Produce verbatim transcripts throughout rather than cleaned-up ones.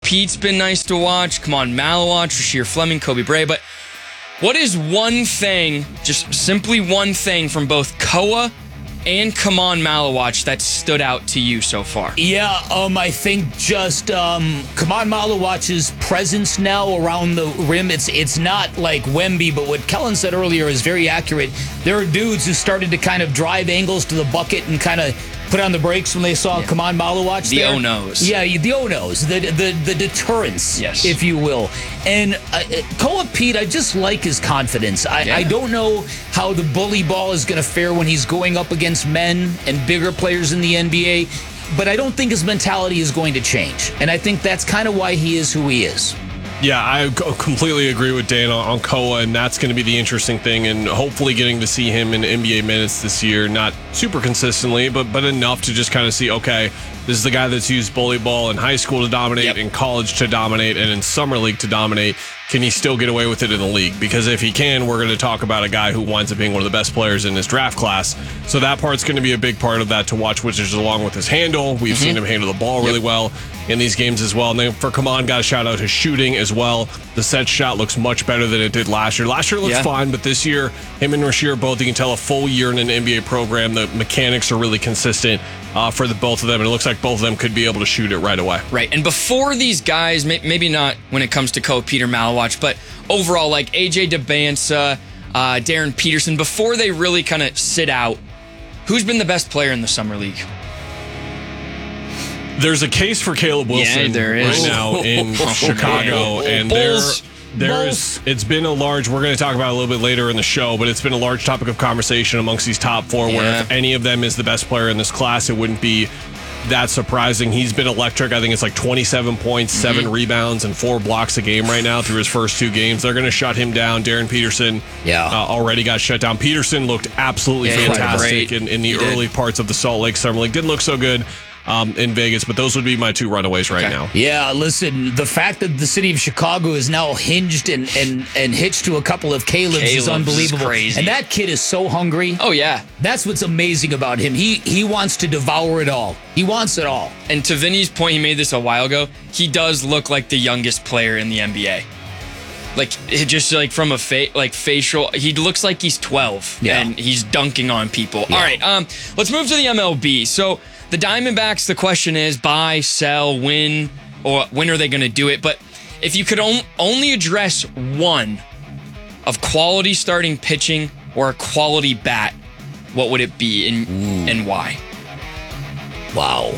Pete's been nice to watch. Kamon Malawach, Rasheer Fleming, Kobe Bray. But what is one thing, just simply one thing from both Koa and Kamon Malawach that stood out to you so far? Yeah, um, I think just um, Kamon Malawach's presence now around the rim, it's it's not like Wemby, but what Kellen said earlier is very accurate. There are dudes who started to kind of drive angles to the bucket and kind of put on the brakes when they saw yeah. Kamon Malawach the there. The O-nos. Yeah, the O-nos, the, the, the deterrence, yes. if you will. And uh, Koa Pete, I just like his confidence. I, yeah. I don't know how the bully ball is going to fare when he's going up against men and bigger players in the N B A, but I don't think his mentality is going to change. And I think that's kind of why he is who he is. Yeah, I completely agree with Dan on Koa, and that's going to be the interesting thing, and hopefully getting to see him in N B A minutes this year, not super consistently, but but enough to just kind of see, okay, this is the guy that's used bully ball in high school to dominate, yep. in college to dominate, and in summer league to dominate. Can he still get away with it in the league? Because if he can, we're going to talk about a guy who winds up being one of the best players in his draft class. So that part's going to be a big part of that to watch, which is along with his handle. We've mm-hmm. seen him handle the ball really yep. well in these games as well. And then for Kamon, got to shout out his shooting as well. The set shot looks much better than it did last year. Last year looked yeah. fine, but this year, him and Rasheer both, you can tell a full year in an N B A program. The mechanics are really consistent uh, for the both of them, and it looks like both of them could be able to shoot it right away. Right, and before these guys, maybe not when it comes to Koa, Peter Malawach, but overall, like A J Debinsa, uh, Darren Peterson, before they really kind of sit out, who's been the best player in the Summer League? There's a case for Caleb Wilson yeah, there is. right now in oh, Chicago, and there, there's it's been a large. We're going to talk about it a little bit later in the show, but it's been a large topic of conversation amongst these top four. Yeah. Where if any of them is the best player in this class, it wouldn't be that surprising. He's been electric. I think it's like twenty-seven points, mm-hmm. seven rebounds, and four blocks a game right now through his first two games. They're going to shut him down. Darren Peterson yeah. uh, already got shut down. Peterson looked absolutely yeah, fantastic in, in the he early did. parts of the Salt Lake Summer League. Didn't look so good Um, in Vegas, but those would be my two runaways right okay. now. Yeah, listen, the fact that the city of Chicago is now hinged and and, and hitched to a couple of Caleb's, Caleb's is unbelievable. Is crazy. And that kid is so hungry. Oh, yeah. That's what's amazing about him. He he wants to devour it all. He wants it all. And to Vinny's point, he made this a while ago, he does look like the youngest player in the N B A. Like, it just like from a fa- like facial, he looks like he's twelve, yeah. and he's dunking on people. Yeah. All right, um, let's move to the M L B. So the Diamondbacks, the question is buy, sell, win, or when are they going to do it? But if you could on- only address one of quality starting pitching or a quality bat, what would it be and, and why? Wow.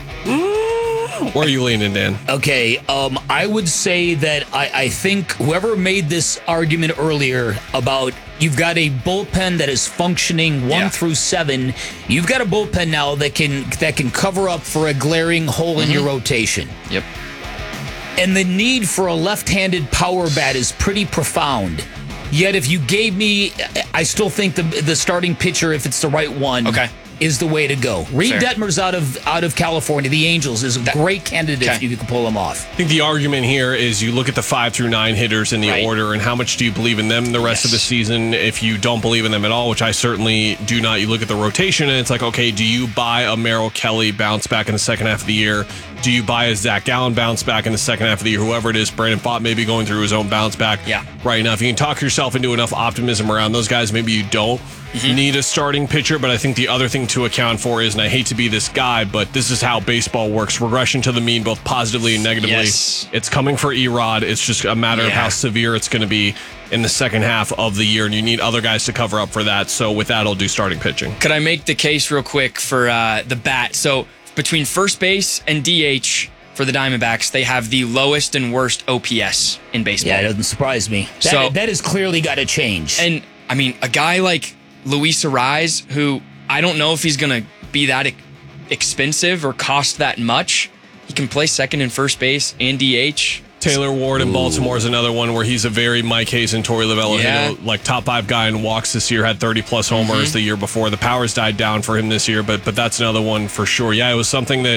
Where are you leaning, Dan? Okay, um, I would say that I, I think whoever made this argument earlier about you've got a bullpen that is functioning one yeah. through seven, you've got a bullpen now that can that can cover up for a glaring hole mm-hmm. in your rotation. Yep. And the need for a left-handed power bat is pretty profound. Yet if you gave me, I still think the the starting pitcher, if it's the right one, okay. is the way to go. Reed Fair. Detmer's out of out of California. The Angels is a that, great candidate okay. if you can pull him off. I think the argument here is you look at the five through nine hitters in the right. order, and how much do you believe in them the rest yes. of the season? If you don't believe in them at all, which I certainly do not, you look at the rotation, and it's like, okay, do you buy a Merrill Kelly bounce back in the second half of the year? Do you buy a Zach Gallen bounce back in the second half of the year? Whoever it is, Brandon Pfaadt may be going through his own bounce back yeah. right now. If you can talk yourself into enough optimism around those guys, maybe you don't mm-hmm. need a starting pitcher. But I think the other thing to account for is, and I hate to be this guy, but this is how baseball works. Regression to the mean, both positively and negatively. Yes. It's coming for Erod. It's just a matter yeah. of how severe it's going to be in the second half of the year, and you need other guys to cover up for that. So with that, I'll do starting pitching. Could I make the case real quick for uh, the bat? So between first base and D H for the Diamondbacks, they have the lowest and worst O P S in baseball. Yeah, it doesn't surprise me. That, So- that has clearly got to change. And, I mean, a guy like Luis Arraez, who I don't know if he's going to be that e- expensive or cost that much. He can play second and first base and D H. Taylor Ward in Baltimore is another one where he's a very Mike Hayes and Torey Lovullo Yeah. hitter, like top five guy in walks this year, had thirty plus homers Mm-hmm. the year before. The power's died down for him this year, but but that's another one for sure. Yeah, it was something that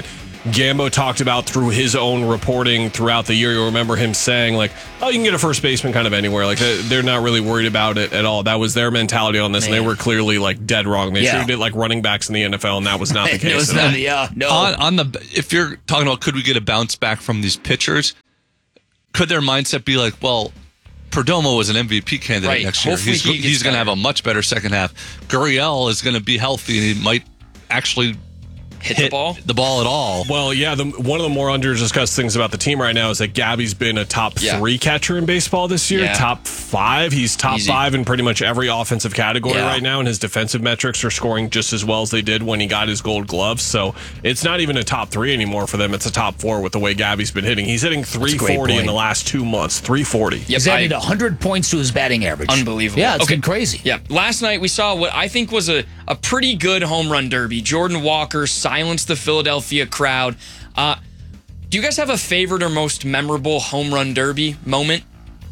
Gambo talked about through his own reporting throughout the year. You'll remember him saying, like, oh, you can get a first baseman kind of anywhere. Like, they're not really worried about it at all. That was their mentality on this, Man. and they were clearly, like, dead wrong. They yeah. treated it like running backs in the N F L, and that was not the case. it was not, yeah, no. On, on the, if you're talking about could we get a bounce back from these pitchers, could their mindset be like, well, Perdomo was an M V P candidate right. next year. Hopefully He's, he he's going to better. have a much better second half. Gurriel is going to be healthy, and he might actually hit, hit the ball. the ball at all. Well, yeah, the, one of the more under-discussed things about the team right now is that Gabby's been a top Yeah. three catcher in baseball this year, Yeah. top five. He's top Easy. five in pretty much every offensive category Yeah. right now, and his defensive metrics are scoring just as well as they did when he got his gold gloves. So it's not even a top three anymore for them. It's a top four with the way Gabby's been hitting. He's hitting three forty in point. the last two months, three forty. Yep, He's I- added one hundred points to his batting average. Unbelievable. Yeah, it's Okay. been crazy. Yeah. Last night we saw what I think was a, a pretty good home run derby. Jordan Walker silenced the Philadelphia crowd. Uh, do you guys have a favorite or most memorable home run derby moment?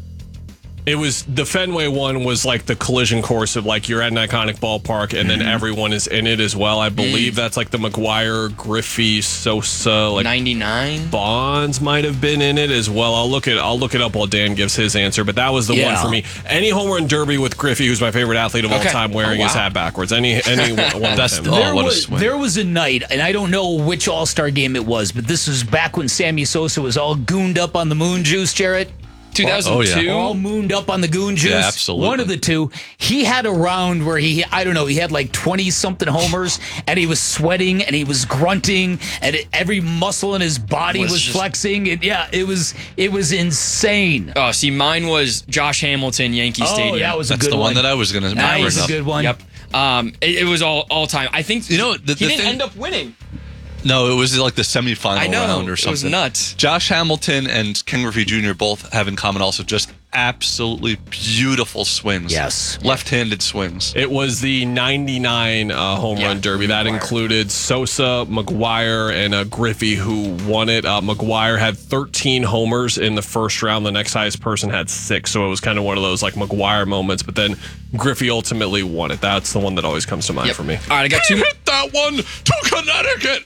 It was the Fenway one was like the collision course of like you're at an iconic ballpark and then everyone is in it as well. I believe that's like the McGuire, Griffey, Sosa, like ninety-nine Bonds might have been in it as well. I'll look it. I'll look it up while Dan gives his answer. But that was the Yeah. one for me. Any home run derby with Griffey, who's my favorite athlete of all Okay. time, wearing Oh, his wow. hat backwards. Any any one, one That's of the- them. Oh, There what a was swing. there was a night, and I don't know which All Star game it was, but this was back when Sammy Sosa was all gooned up on the moon juice, Jarrett. two thousand two. Oh, yeah. All mooned up on the goon juice. Yeah, absolutely. One of the two. He had a round where he, I don't know, he had like twenty something homers, and he was sweating and he was grunting, and it, every muscle in his body Was was, just- flexing. And yeah, it was it was insane. Oh, see, mine was Josh Hamilton, Yankee Oh, Stadium. that was a That's good the one one. that I was going to That bring was a up. good one. Yep. Um, it, it was all all time. I think You know, the- he the didn't thing- end up winning. No, it was like the semifinal I know. round or It something. was nuts. Josh Hamilton and Ken Griffey Junior both have in common also just absolutely beautiful swings. Yes. Left-handed swings. It was the ninety-nine uh, home Yeah, run derby. That McGuire. included Sosa, McGuire, and uh, Griffey, who won it. Uh, McGuire had thirteen homers in the first round. The next highest person had six. So it was kind of one of those like McGuire moments. But then Griffey ultimately won it. That's the one that always comes to mind Yep. for me. All right, I got two. Hit that one to Connecticut.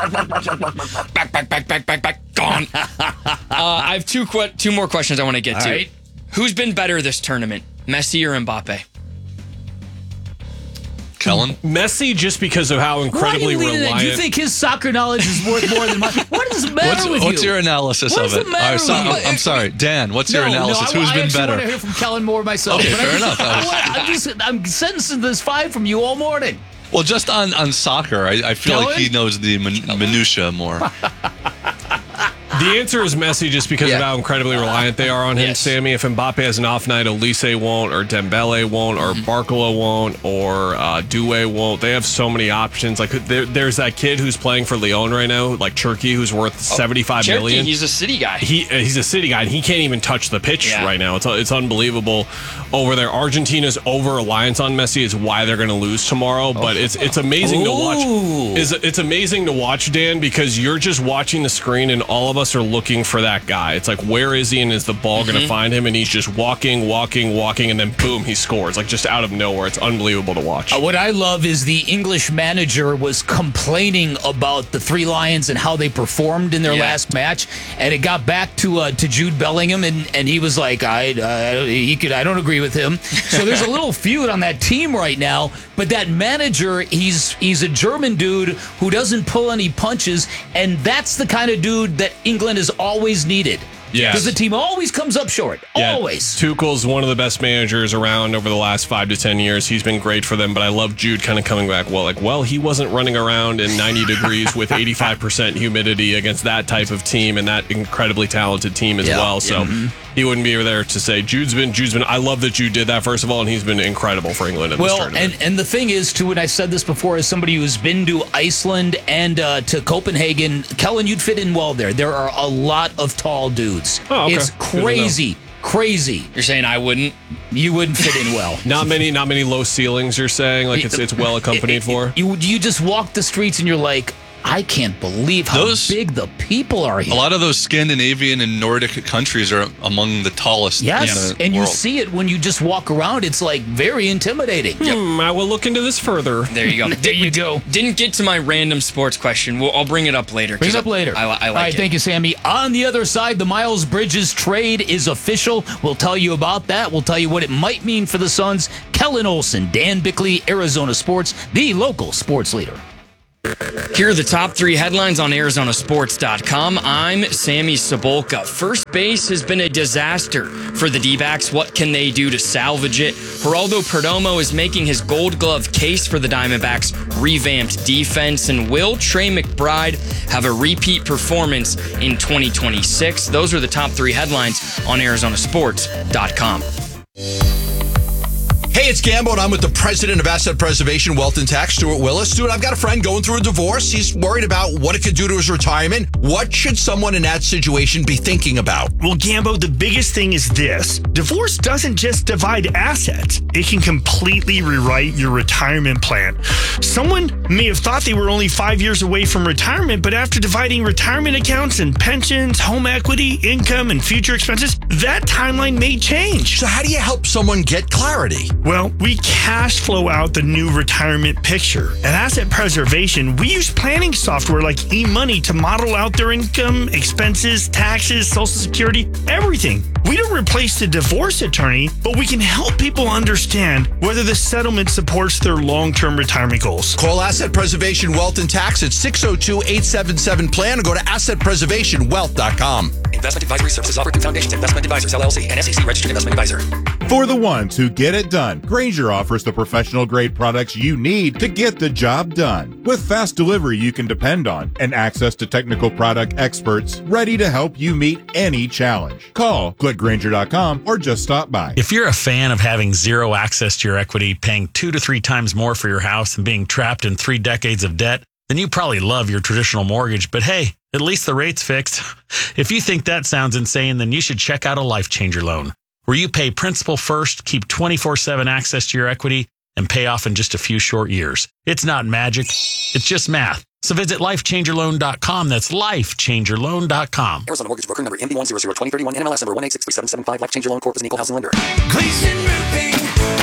back, back, back, back, back, back, gone. uh, I have two que- two more questions I want to get to. right. Who's been better this tournament, Messi or Mbappe? Kellen? Messi, just because of how incredibly Why are you leaning in? reliant. Do you think his soccer knowledge is worth more than mine? What is the matter What's, with what's you? your analysis What of is it? the matter All right, so, with you? I'm, I'm sorry, Dan. What's your No, analysis? No, I, Who's I been actually better? want to hear from Kellen more myself. Okay, but fair I, enough. I, am just I'm sensing this vibe from you all morning. Well, just on, on soccer, I, I feel like Kellen? he knows the min- minutia more. The answer is Messi, just because Yeah. of how incredibly reliant they are on him, Yes. Sammy. If Mbappe has an off night, Elise won't, or Dembele won't, or Mm-hmm. Barcola won't, or uh, Doué won't. They have so many options. Like there, there's that kid who's playing for Lyon right now, like Cherky, who's worth seventy-five Cherokee, million. he's a city guy. He uh, he's a city guy, and he can't even touch the pitch Yeah. right now. It's it's unbelievable over there. Argentina's over reliance on Messi is why they're going to lose tomorrow. But it's it's amazing to watch. Ooh. Is it's amazing to watch, Dan, because you're just watching the screen, and all of us are looking for that guy. It's like, where is he, and is the ball Mm-hmm. going to find him? And he's just walking, walking, walking, and then boom, he scores, like just out of nowhere. It's unbelievable to watch. Uh, what I love is the English manager was complaining about the Three Lions and how they performed in their Yeah. last match, and it got back to uh, to Jude Bellingham, and, and he was like, I uh, he could I don't agree with him. So there's a little feud on that team right now. But that manager, he's he's a German dude who doesn't pull any punches, and that's the kind of dude that England has always needed. Yes. Because the team always comes up short. Yeah, Always. Tuchel's one of the best managers around over the last five to ten years. He's been great for them, but I love Jude kind of coming back. Well, like, well, he wasn't running around in ninety degrees with eighty-five percent humidity against that type of team and that incredibly talented team as Yeah, well. So yeah. he wouldn't be there to say Jude's been. Jude's been. I love that Jude did that first of all, and he's been incredible for England in this Well, tournament. and, and the thing is, too, and I said this before, as somebody who's been to Iceland and uh, to Copenhagen, Kellen, you'd fit in well there. There are a lot of tall dudes. Oh, okay. It's Good to know. crazy, crazy. You're saying I wouldn't? You wouldn't fit in well. not many, not many low ceilings. You're saying like it's it's well accompanied It- it- for. You you just walk the streets and you're like, I can't believe how Those- big the people are here. A lot of those Scandinavian and Nordic countries are among the tallest Yes, in the and world. you see it when you just walk around. It's like very intimidating. Hmm, I will look into this further. There you go. There you go. Didn't get to my random sports question. Well, I'll bring it up later. Bring it 'cause up later. I, I like All right, it. thank you, Sammy. On the other side, the Miles Bridges trade is official. We'll tell you about that. We'll tell you what it might mean for the Suns. Kellen Olson, Dan Bickley, Arizona Sports, the local sports leader. Here are the top three headlines on Arizona Sports dot com. I'm Sammy Sabolka. First base has been a disaster for the D-backs. What can they do to salvage it? Geraldo Perdomo is making his gold glove case for the Diamondbacks' revamped defense. And will Trey McBride have a repeat performance in twenty twenty-six? Those are the top three headlines on Arizona Sports dot com. Hey, it's Gambo, and I'm with the president of Asset Preservation, Wealth and Tax, Stuart Willis. Stuart, I've got a friend going through a divorce. He's worried about what it could do to his retirement. What should someone in that situation be thinking about? Well, Gambo, the biggest thing is this. Divorce doesn't just divide assets. It can completely rewrite your retirement plan. Someone may have thought they were only five years away from retirement, but after dividing retirement accounts and pensions, home equity, income, and future expenses, that timeline may change. So how do you help someone get clarity? Well, we cash flow out the new retirement picture. At Asset Preservation, we use planning software like eMoney to model out their income, expenses, taxes, Social Security, everything. We don't replace the divorce attorney, but we can help people understand whether the settlement supports their long-term retirement goals. Call Asset Preservation Wealth and Tax at six oh two, eight seven seven, plan or go to asset preservation wealth dot com. Investment advisory services offered through Foundations Investment Advisors, L L C, and S E C registered investment advisor. For the ones who get it done, Grainger offers the professional-grade products you need to get the job done. With fast delivery you can depend on and access to technical product experts ready to help you meet any challenge. Call, click Grainger dot com, or just stop by. If you're a fan of having zero access to your equity, paying two to three times more for your house, and being trapped in three decades of debt, then you probably love your traditional mortgage. But hey, at least the rate's fixed. If you think that sounds insane, then you should check out a Life Changer loan, where you pay principal first, keep twenty-four seven access to your equity, and pay off in just a few short years. It's not magic. It's just math. So visit life changer loan dot com. That's life changer loan dot com. Arizona Mortgage Broker number M B one zero zero two zero three one, N M L S number one eight six three seven seven five. Life Changer Loan Corp is an equal housing lender. Gleason Roofing.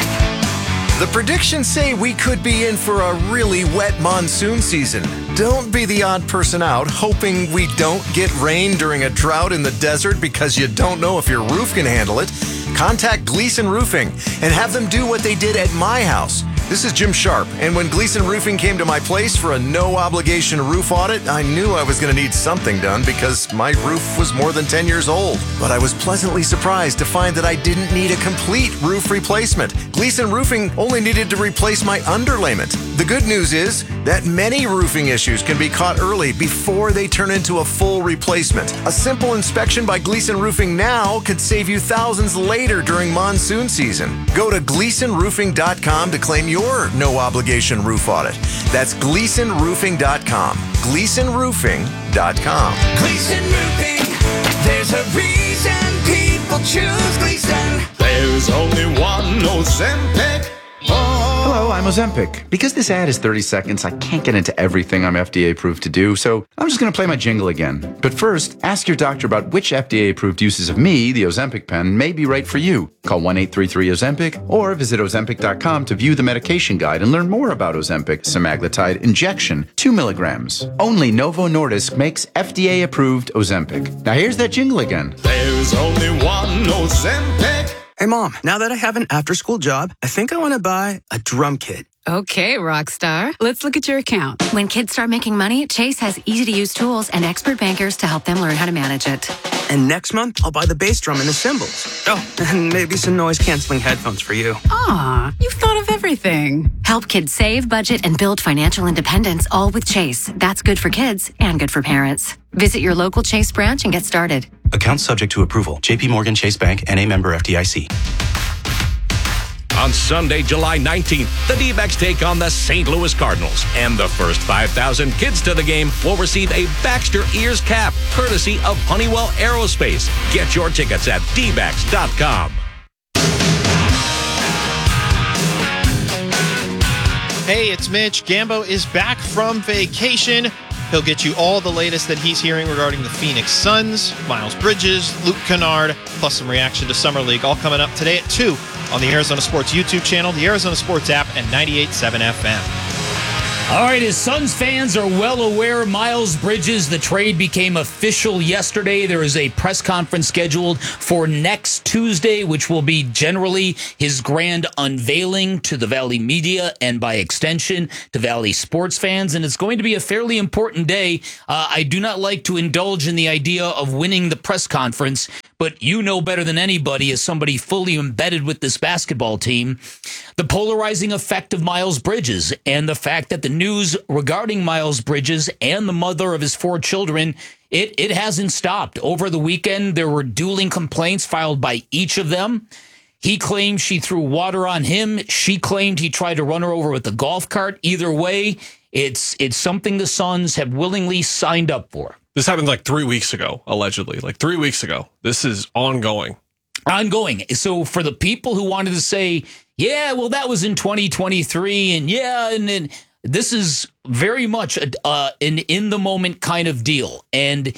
The predictions say we could be in for a really wet monsoon season. Don't be the odd person out hoping we don't get rain during a drought in the desert because you don't know if your roof can handle it. Contact Gleason Roofing and have them do what they did at my house. This is Jim Sharp, and when Gleason Roofing came to my place for a no-obligation roof audit, I knew I was going to need something done because my roof was more than ten years old. But I was pleasantly surprised to find that I didn't need a complete roof replacement. Gleason Roofing only needed to replace my underlayment. The good news is that many roofing issues can be caught early before they turn into a full replacement. A simple inspection by Gleason Roofing now could save you thousands later during monsoon season. Go to gleason roofing dot com to claim your no-obligation roof audit. That's gleason roofing dot com. gleason roofing dot com. Gleason Roofing, there's a reason people choose Gleason. There's only one Ozempic. Hello, I'm Ozempic. Because this ad is thirty seconds, I can't get into everything I'm F D A approved to do, so I'm just going to play my jingle again. But first, ask your doctor about which F D A approved uses of me, the Ozempic pen, may be right for you. Call one eight three three Ozempic or visit ozempic dot com to view the medication guide and learn more about Ozempic semaglutide injection, two milligrams. Only Novo Nordisk makes F D A approved Ozempic. Now here's that jingle again. There's only one Ozempic. Hey, Mom, now that I have an after-school job, I think I want to buy a drum kit. Okay, Rockstar. Let's look at your account. When kids start making money, Chase has easy-to-use tools and expert bankers to help them learn how to manage it. And next month, I'll buy the bass drum and the cymbals. Oh, and maybe some noise-canceling headphones for you. Aw, you've thought of everything. Help kids save, budget, and build financial independence, all with Chase. That's good for kids and good for parents. Visit your local Chase branch and get started. Account subject to approval. J P Morgan Chase Bank, N A member F D I C. On Sunday, July nineteenth, the D-backs take on the Saint Louis Cardinals. And the first five thousand kids to the game will receive a Baxter Ears cap, courtesy of Honeywell Aerospace. Get your tickets at d backs dot com. Hey, it's Mitch. Gambo is back from vacation. He'll get you all the latest that he's hearing regarding the Phoenix Suns, Miles Bridges, Luke Kennard, plus some reaction to Summer League, all coming up today at two on the Arizona Sports YouTube channel, the Arizona Sports app, and ninety-eight point seven F M. All right, as Suns fans are well aware, Miles Bridges, the trade became official yesterday. There is a press conference scheduled for next Tuesday, which will be generally his grand unveiling to the Valley media and by extension to Valley sports fans. And it's going to be a fairly important day. Uh, I do not like to indulge in the idea of winning the press conference, but you know better than anybody as somebody fully embedded with this basketball team, the polarizing effect of Miles Bridges and the fact that the news regarding Miles Bridges and the mother of his four children, it, it hasn't stopped. Over the weekend, there were dueling complaints filed by each of them. He claimed she threw water on him. She claimed he tried to run her over with a golf cart. Either way, it's it's something the Suns have willingly signed up for. This happened like three weeks ago, allegedly. Like three weeks ago. This is ongoing. Ongoing. So for the people who wanted to say, yeah, well, that was in twenty twenty-three, and yeah, and then this is very much a, uh, an in-the-moment kind of deal. And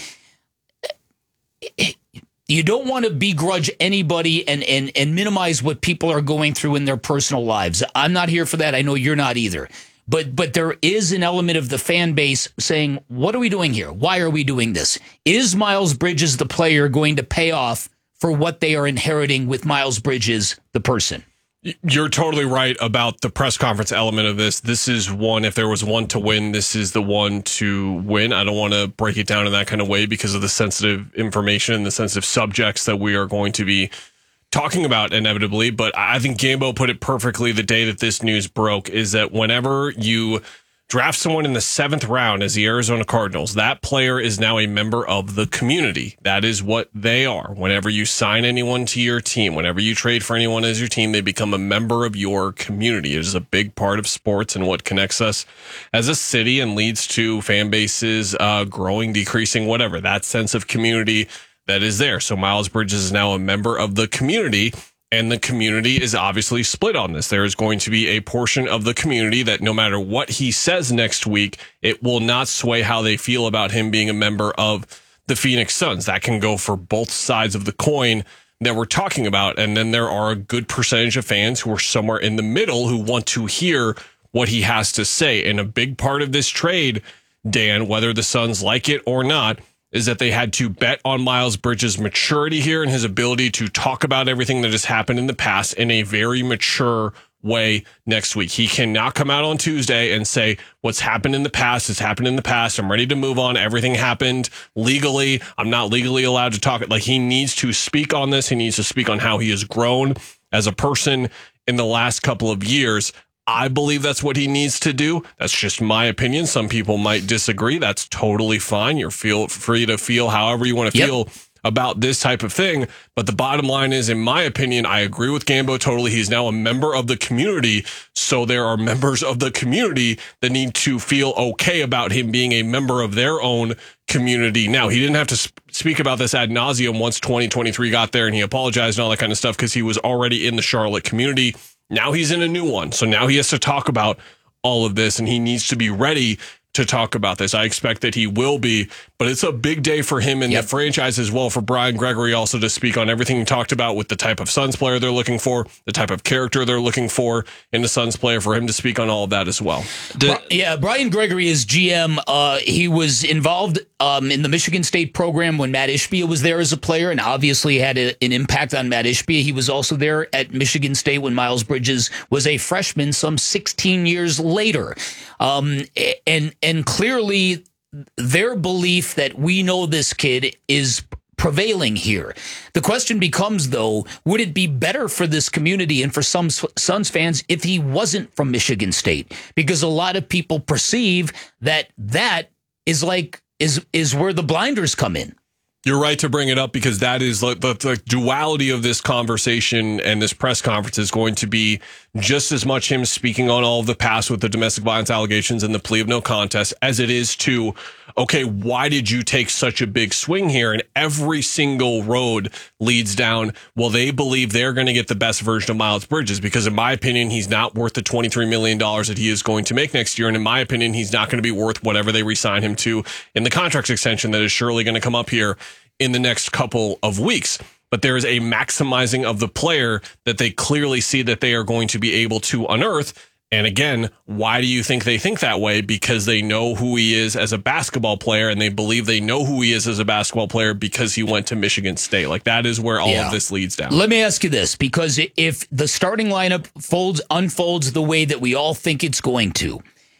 you don't want to begrudge anybody and, and, and minimize what people are going through in their personal lives. I'm not here for that. I know you're not either. But but there is an element of the fan base saying, what are we doing here? Why are we doing this? Is Miles Bridges, the player, going to pay off for what they are inheriting with Miles Bridges, the person? You're totally right about the press conference element of this. This is one, if there was one to win, this is the one to win. I don't want to break it down in that kind of way because of the sensitive information and the sensitive subjects that we are going to be talking about inevitably. But I think Gambo put it perfectly the day that this news broke, is that whenever you draft someone in the seventh round as the Arizona Cardinals, that player is now a member of the community. That is what they are. Whenever you sign anyone to your team, whenever you trade for anyone as your team, they become a member of your community. It is a big part of sports and what connects us as a city and leads to fan bases uh, growing, decreasing, whatever. That sense of community that is there. So Miles Bridges is now a member of the community. And the community is obviously split on this. There is going to be a portion of the community that no matter what he says next week, it will not sway how they feel about him being a member of the Phoenix Suns. That can go for both sides of the coin that we're talking about. And then there are a good percentage of fans who are somewhere in the middle who want to hear what he has to say. And a big part of this trade, Dan, whether the Suns like it or not, is that they had to bet on Miles Bridges' maturity here and his ability to talk about everything that has happened in the past in a very mature way next week. He cannot come out on Tuesday and say, what's happened in the past has happened in the past. I'm ready to move on. Everything happened legally. I'm not legally allowed to talk. Like, he needs to speak on this. He needs to speak on how he has grown as a person in the last couple of years. I believe that's what he needs to do. That's just my opinion. Some people might disagree. That's totally fine. You're feel free to feel however you want to yep. feel about this type of thing. But the bottom line is, in my opinion, I agree with Gambo totally. He's now a member of the community. So there are members of the community that need to feel okay about him being a member of their own community. Now, he didn't have to sp- speak about this ad nauseum once twenty twenty-three got there and he apologized and all that kind of stuff because he was already in the Charlotte community. Now he's in a new one. So now he has to talk about all of this and he needs to be ready to talk about this. I expect that he will be, but it's a big day for him and yep. the franchise as well, for Brian Gregory also to speak on everything he talked about with the type of Suns player they're looking for, the type of character they're looking for in the Suns player, for him to speak on all of that as well. The, yeah, Brian Gregory is G M. Uh, he was involved um, in the Michigan State program when Matt Ishbia was there as a player and obviously had a, an impact on Matt Ishbia. He was also there at Michigan State when Miles Bridges was a freshman some sixteen years later. Um, and and clearly their belief that we know this kid is prevailing here. The question becomes, though, would it be better for this community and for some Suns fans if he wasn't from Michigan State? Because a lot of people perceive that that is like is is where the blinders come in. You're right to bring it up because that is like the, the duality of this conversation and this press conference is going to be just as much him speaking on all of the past with the domestic violence allegations and the plea of no contest as it is to, okay, why did you take such a big swing here? And every single road leads down, well, they believe they're going to get the best version of Miles Bridges because in my opinion, he's not worth the twenty-three million dollars that he is going to make next year. And in my opinion, he's not going to be worth whatever they re-sign him to in the contract extension that is surely going to come up here in the next couple of weeks. But there is a maximizing of the player that they clearly see that they are going to be able to unearth. And again, why do you think they think that way? Because they know who he is as a basketball player and they believe they know who he is as a basketball player because he went to Michigan State. Like that is where all Yeah. of this leads down. Let me ask you this, because if the starting lineup folds unfolds the way that we all think it's going to,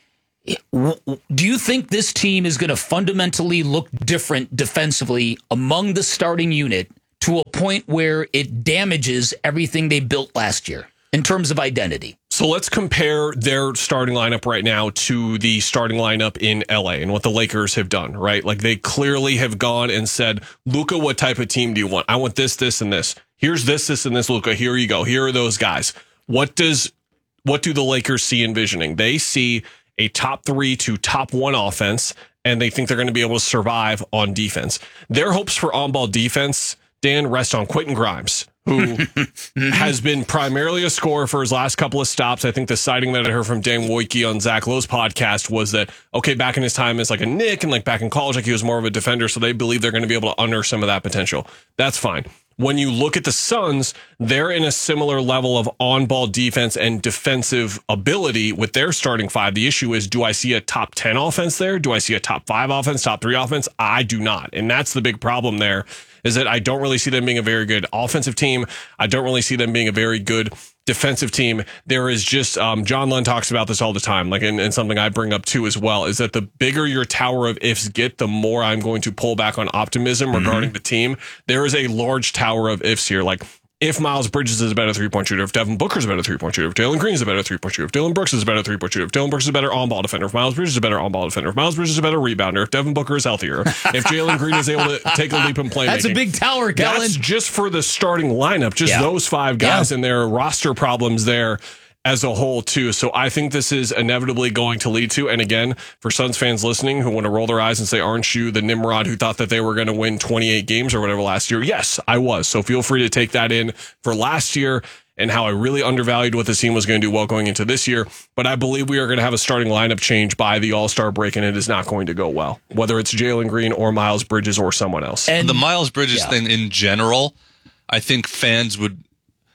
do you think this team is going to fundamentally look different defensively among the starting unit to a point where it damages everything they built last year in terms of identity? So let's compare their starting lineup right now to the starting lineup in L A and what the Lakers have done, right? Like they clearly have gone and said, Luka, what type of team do you want? I want this, this, and this. Here's this, this, and this, Luka. Here you go. Here are those guys. What does, what do the Lakers see envisioning? They see a top three to top one offense, and they think they're going to be able to survive on defense. Their hopes for on-ball defense, Dan, rest on Quentin Grimes, who has been primarily a scorer for his last couple of stops. I think the citing that I heard from Dan Wojcicki on Zach Lowe's podcast was that, okay, back in his time as like a Knick and like back in college, like he was more of a defender, so they believe they're going to be able to unearth some of that potential. That's fine. When you look at the Suns, they're in a similar level of on-ball defense and defensive ability with their starting five. The issue is, do I see a top ten offense there? Do I see a top five offense, top three offense? I do not. And that's the big problem there, is that I don't really see them being a very good offensive team. I don't really see them being a very good defensive team. There is just, um, John Lund talks about this all the time, like, and, and something I bring up too as well, is that the bigger your tower of ifs get, the more I'm going to pull back on optimism regarding mm-hmm. the team. There is a large tower of ifs here. Like, if Miles Bridges is a better three-point shooter, if Devin Booker is a better three-point shooter, if Jalen Green is a better three-point shooter, if Dylan Brooks is a better three-point shooter, if Dylan Brooks is a better on-ball defender, if Miles Bridges is a better on-ball defender, if Miles Bridges is a better rebounder, if Devin Booker is healthier, if Jalen Green is able to take a leap in playmaking. That's a big tower, Kellen. That's just for the starting lineup, just yeah. those five guys yeah. and their roster problems there as a whole too. So I think this is inevitably going to lead to, and again, for Suns fans listening who want to roll their eyes and say, aren't you the Nimrod who thought that they were going to win twenty-eight games or whatever last year? Yes, I was. So feel free to take that in for last year and how I really undervalued what the team was going to do well going into this year. But I believe we are going to have a starting lineup change by the All-Star break, and it is not going to go well, whether it's Jalen Green or Miles Bridges or someone else. And the Miles Bridges yeah. thing in general, I think fans would,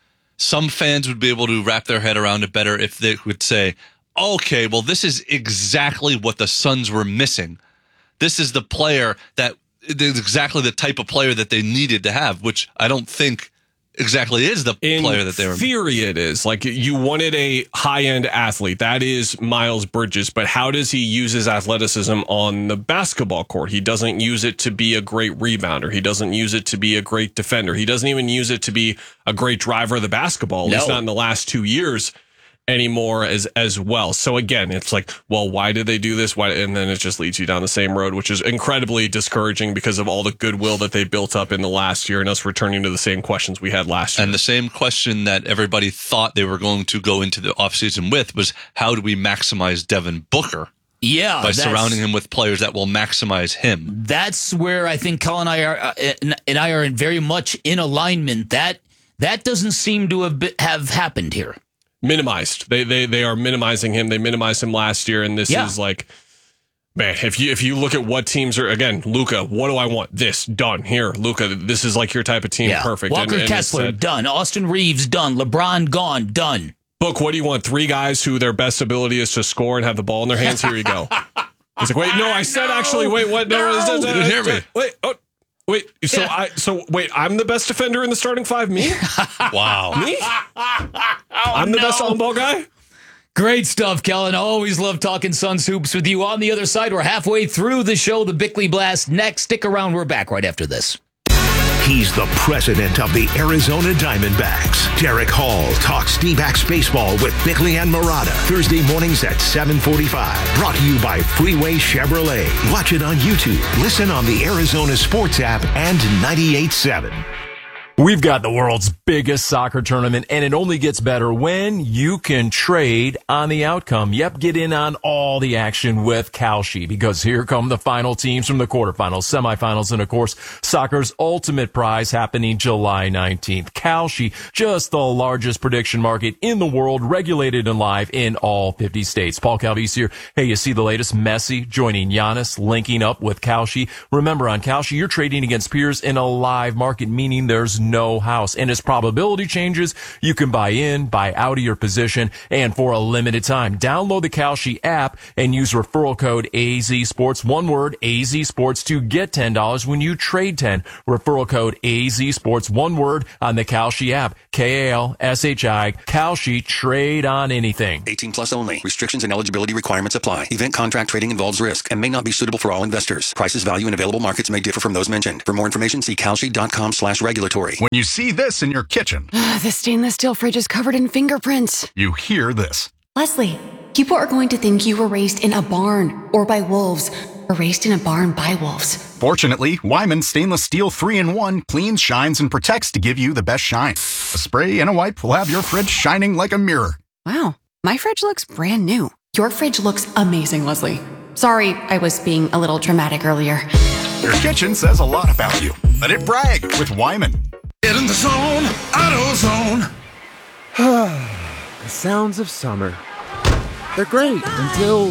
some fans would be able to wrap their head around it better if they would say, okay, well, this is exactly what the Suns were missing. This is the player that is exactly the type of player that they needed to have, which I don't think exactly is the in player that they were. In theory, it is. Like, you wanted a high-end athlete. That is Miles Bridges. But how does he use his athleticism on the basketball court? He doesn't use it to be a great rebounder. He doesn't use it to be a great defender. He doesn't even use it to be a great driver of the basketball, at no. least not in the last two years anymore as as well. So again, it's like, well, why did they do this? Why? And then it just leads you down the same road, which is incredibly discouraging because of all the goodwill that they built up in the last year and us returning to the same questions we had last year. And the same question that everybody thought they were going to go into the offseason with was, how do we maximize Devin Booker? Yeah, by surrounding him with players that will maximize him. That's where I think Colin and I are, uh, and I are very much in alignment. That that doesn't seem to have, been, have happened here. Minimized. They they they are minimizing him. They minimized him last year, and this yeah. is like, man, if you if you look at what teams are, again, Luka, what do I want? This done here, Luka. This is like your type of team. Yeah. Perfect. Walker and, and Kessler done. Austin Reeves done. LeBron gone done. Book, what do you want? Three guys who their best ability is to score and have the ball in their hands. Here you go. He's like, wait, no, I said no, actually, wait, what? No, no, no, you didn't hear me. Wait, oh. Wait, so Yeah. I so wait, I'm the best defender in the starting five? Me? Wow. Me? I'm the no. best on-ball guy? Great stuff, Kellen. Always love talking Suns hoops with you. On the other side, we're halfway through the show, the Bickley Blast. Next, stick around. We're back right after this. He's the president of the Arizona Diamondbacks. Derek Hall talks D-backs baseball with Bickley and Murata. Thursday mornings at seven forty-five. Brought to you by Freeway Chevrolet. Watch it on YouTube. Listen on the Arizona Sports app and ninety-eight point seven. We've got the world's biggest soccer tournament, and it only gets better when you can trade on the outcome. Yep, get in on all the action with Kalshi, because here come the final teams from the quarterfinals, semifinals, and of course, soccer's ultimate prize happening July nineteenth. Kalshi, just the largest prediction market in the world, regulated and live in all fifty states. Paul Calvise here. Hey, you see the latest? Messi joining Giannis, linking up with Kalshi. Remember, on Kalshi, you're trading against peers in a live market, meaning there's no house. And as probability changes, you can buy in, buy out of your position, and for a limited time. Download the Kalshi app and use referral code A Z Sports, one word, A Z Sports, to get ten dollars when you trade ten. Referral code A Z Sports, one word, on the Kalshi app. K A L S H I, Kalshi, trade on anything. eighteen plus only. Restrictions and eligibility requirements apply. Event contract trading involves risk and may not be suitable for all investors. Prices, value, and available markets may differ from those mentioned. For more information, see kalshi.com slash regulatory. When you see this in your kitchen, The stainless steel fridge is covered in fingerprints. you hear this. Leslie, people are going to think you were raised in a barn or by wolves or raised in a barn by wolves. Fortunately, Wyman Stainless Steel three in one cleans, shines, and protects to give you the best shine. A spray and a wipe will have your fridge shining like a mirror. Wow, my fridge looks brand new. Your fridge looks amazing, Leslie. Sorry, I was being a little dramatic earlier. Your kitchen says a lot about you. Let it brag with Wyman. Get in the zone, AutoZone. The sounds of summer. They're great until...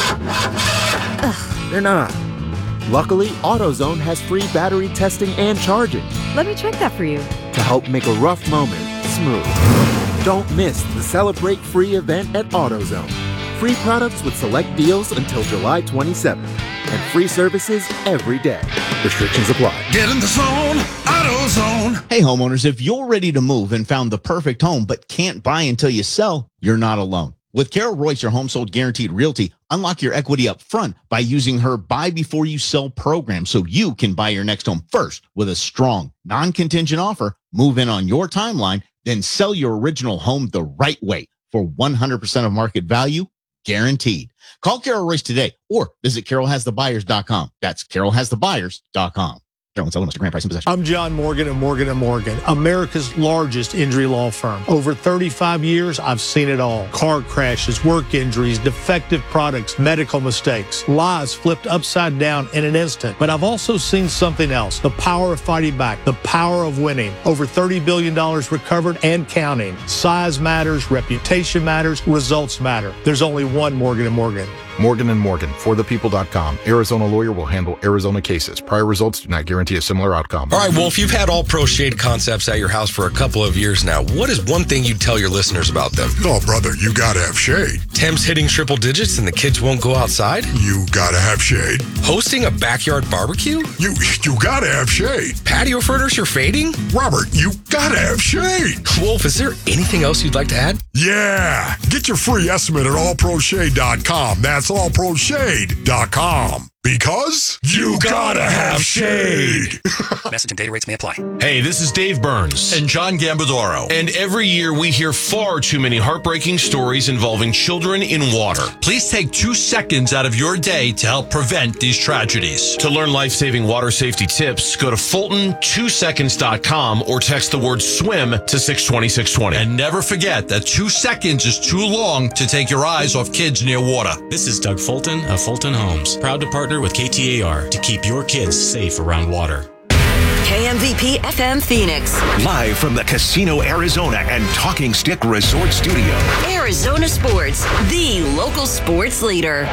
Ugh, they're not. Luckily, AutoZone has free battery testing and charging Let me check that for you. to help make a rough moment smooth. Don't miss the Celebrate Free event at AutoZone. Free products with select deals until July twenty-seventh. And free services every day. Restrictions apply. Get in the zone, AutoZone. Hey homeowners, if you're ready to move and found the perfect home but can't buy until you sell, you're not alone. With Carol Royce, your home sold guaranteed realty, unlock your equity up front by using her buy before you sell program so you can buy your next home first with a strong, non-contingent offer, move in on your timeline, then sell your original home the right way for one hundred percent of market value, guaranteed. Call Carol Royce today or visit carol has the buyers dot com. That's carol has the buyers dot com. Carol and Mister Grand Price in possession. I'm John Morgan of Morgan and Morgan, America's largest injury law firm. Over thirty-five years, I've seen it all. Car crashes, work injuries, defective products, medical mistakes, lives flipped upside down in an instant. But I've also seen something else, the power of fighting back, the power of winning. Over thirty billion dollars recovered and counting. Size matters, reputation matters, results matter. There's only one Morgan and Morgan. Morgan and Morgan, for the people dot com. Arizona lawyer will handle Arizona cases. Prior results do not guarantee a similar outcome. All right, Wolf, you've had All Pro Shade Concepts at your house for a couple of years now. What is one thing you'd tell your listeners about them? Oh, brother, you gotta have shade. Tim's hitting triple digits and the kids won't go outside? You gotta have shade. Hosting a backyard barbecue? You you gotta have shade. Patio furniture fading? Robert, you gotta have shade. Wolf, is there anything else you'd like to add? Yeah. Get your free estimate at all pro shade dot com. That's all pro shade dot com. Because you gotta have shade. Message and data rates may apply. Hey, this is Dave Burns. And John Gambadoro. And every year we hear far too many heartbreaking stories involving children in water. Please take two seconds out of your day to help prevent these tragedies. To learn life-saving water safety tips, go to Fulton two seconds dot com or text the word swim to six twenty, six twenty. And never forget that two seconds is too long to take your eyes off kids near water. This is Doug Fulton of Fulton Homes, proud to partner with K T A R to keep your kids safe around water. K M V P F M Phoenix. Live from the Casino Arizona and Talking Stick Resort Studio. Arizona Sports, the local sports leader.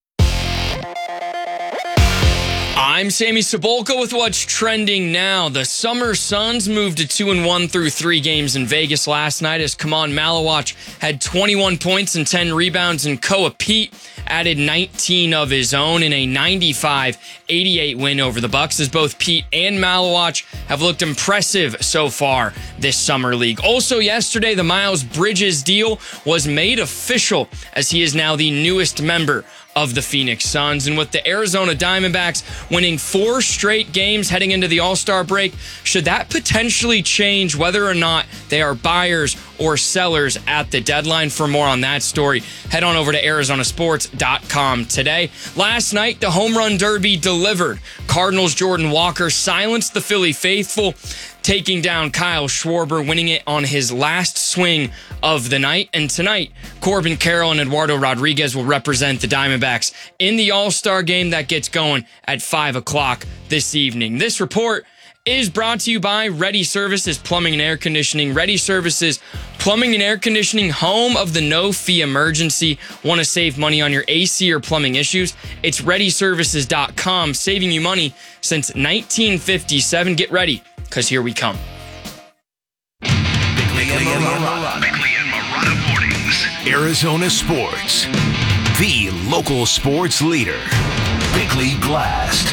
I'm Sammy Cebulka with what's trending now. The Summer Suns moved to two and one through three games in Vegas last night as Kaman Malawach had twenty-one points and ten rebounds, and Koa Pete added nineteen of his own in a ninety-five eighty-eight win over the Bucks, as both Pete and Malawach have looked impressive so far this summer league. Also yesterday, the Miles Bridges deal was made official, as he is now the newest member of the Phoenix Suns. And with the Arizona Diamondbacks winning four straight games heading into the All-Star break, should that potentially change whether or not they are buyers or sellers at the deadline? For more on that story, head on over to Arizona Sports dot com today. Last night, the Home Run Derby delivered. Cardinals' Jordan Walker silenced the Philly faithful, taking down Kyle Schwarber, winning it on his last swing of the night. And tonight, Corbin Carroll and Eduardo Rodriguez will represent the Diamondbacks in the All-Star game that gets going at five o'clock this evening. This report is brought to you by Ready Services Plumbing and Air Conditioning. Ready Services Plumbing and Air Conditioning, home of the no-fee emergency. Want to save money on your A C or plumbing issues? It's ready services dot com, saving you money since nineteen fifty-seven. Get ready, because here we come. Bickley and Marotta. Bickley and Marotta Mornings. Arizona Sports. The local sports leader. Bickley Blast.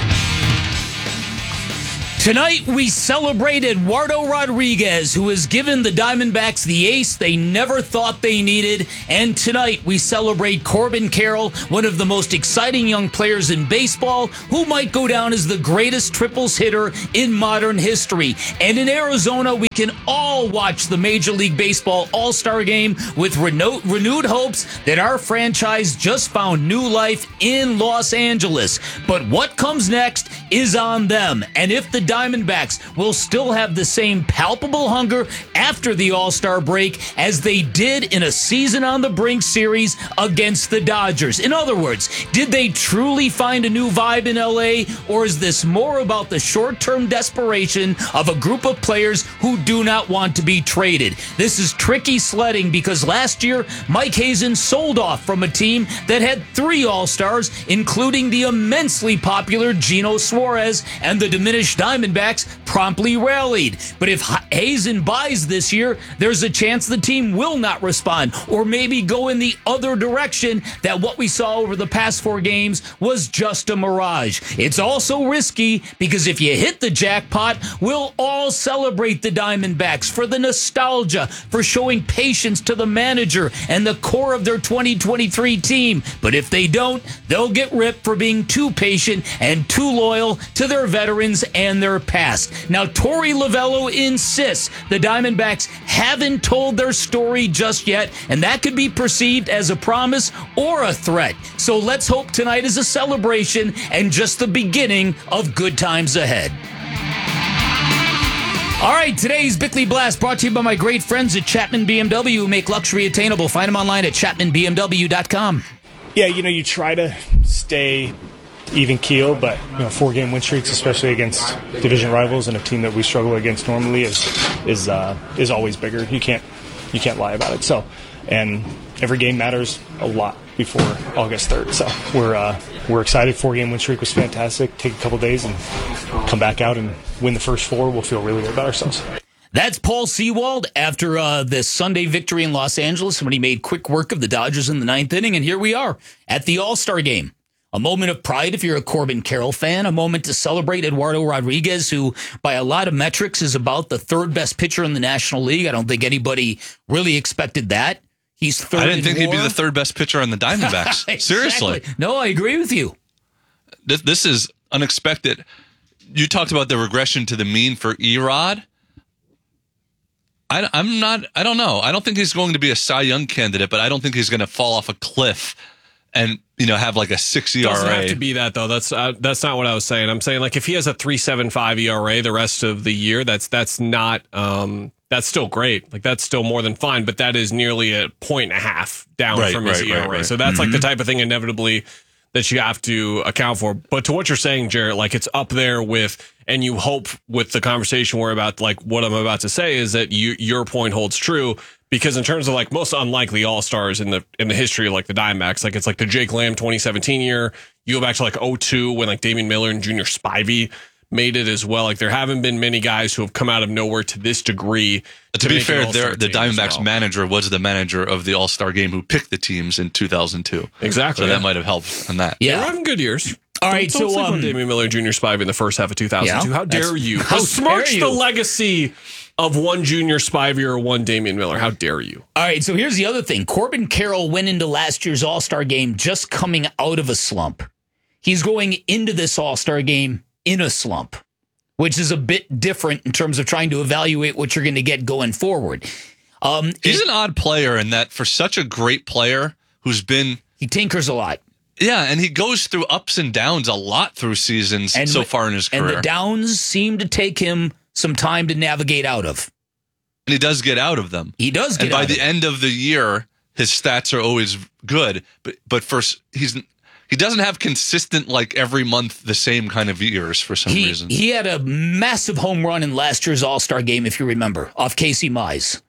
Tonight, we celebrate Eduardo Rodriguez, who has given the Diamondbacks the ace they never thought they needed. And tonight, we celebrate Corbin Carroll, one of the most exciting young players in baseball, who might go down as the greatest triples hitter in modern history. And in Arizona, we can all watch the Major League Baseball All-Star Game with reno- renewed hopes that our franchise just found new life in Los Angeles. But what comes next is on them. And if the Diamondbacks will still have the same palpable hunger after the All-Star break as they did in a season on the brink series against the Dodgers. In other words, did they truly find a new vibe in L A, or is this more about the short-term desperation of a group of players who do not want to be traded? This is tricky sledding, because last year Mike Hazen sold off from a team that had three All-Stars, including the immensely popular Geno Suarez, and the diminished Diamondbacks promptly rallied. But if Hazen buys this year, there's a chance the team will not respond, or maybe go in the other direction, that what we saw over the past four games was just a mirage. It's also risky, because if you hit the jackpot, we'll all celebrate the Diamondbacks for the nostalgia, for showing patience to the manager and the core of their twenty twenty-three team. But if they don't, they'll get ripped for being too patient and too loyal to their veterans and their past. Now, Torey Lovello insists the Diamondbacks haven't told their story just yet, and that could be perceived as a promise or a threat. So let's hope tonight is a celebration and just the beginning of good times ahead. All right, today's Bickley Blast brought to you by my great friends at Chapman B M W, who make luxury attainable. Find them online at chapman b m w dot com. Yeah, you know, you try to stay even keel, but you know, four game win streaks, especially against division rivals and a team that we struggle against normally, is is uh, is always bigger. You can't you can't lie about it. So, and every game matters a lot before August third. So we're uh, we're excited. Four game win streak was fantastic. Take a couple days and come back out and win the first four. We'll feel really good about ourselves. That's Paul Sewald after uh, this Sunday victory in Los Angeles, when he made quick work of the Dodgers in the ninth inning. And here we are at the All-Star game. A moment of pride if you're a Corbin Carroll fan, a moment to celebrate Eduardo Rodriguez, who by a lot of metrics is about the third best pitcher in the National League. I don't think anybody really expected that. He's third. I didn't in think WAR. he'd be the third best pitcher on the Diamondbacks. Exactly. Seriously. No, I agree with you. This, this is unexpected. You talked about the regression to the mean for Erod. I, I'm not, I don't know. I don't think he's going to be a Cy Young candidate, but I don't think he's going to fall off a cliff and, you know, have like a six E R A. Doesn't have to be that though. That's uh, that's not what I was saying. I'm saying like if he has a three point seven five E R A the rest of the year, that's that's not um that's still great. Like that's still more than fine, but that is nearly a point and a half down right, from his right, E R A. Right, right. So that's mm-hmm. like the type of thing inevitably that you have to account for. But to what you're saying, Jarrett, like it's up there with, and you hope with the conversation we're about, like what I'm about to say is that you your point holds true. Because in terms of like most unlikely all-stars in the in the history of like the Diamondbacks, like it's like the Jake Lamb twenty seventeen year. You go back to like oh two when like Damian Miller and Junior Spivey made it as well. Like there haven't been many guys who have come out of nowhere to this degree. To, to be fair, the Diamondbacks well. manager was the manager of the All-Star game who picked the teams in two thousand two. Exactly. So yeah. that might have helped on that. Yeah, they were having good years. All right, don't, don't so sleep um, on Damian Miller Junior Spivey in the first half of two thousand two. Yeah, how dare you? how Besmirch dare you. the legacy of one Junior Spivey or one Damian Miller. How dare you? All right, so here's the other thing. Corbin Carroll went into last year's All-Star game just coming out of a slump. He's going into this All-Star game in a slump, which is a bit different in terms of trying to evaluate what you're going to get going forward. Um, He's it, an odd player in that for such a great player who's been... He tinkers a lot. Yeah, and he goes through ups and downs a lot through seasons And so the- far in his career. And the downs seem to take him some time to navigate out of. And he does get out of them. He does get And by out the of end of the year, his stats are always good. But but first, he's he doesn't have consistent, like, every month the same kind of years for some he, reason. He had a massive home run in last year's All-Star game, if you remember, off Casey Mize.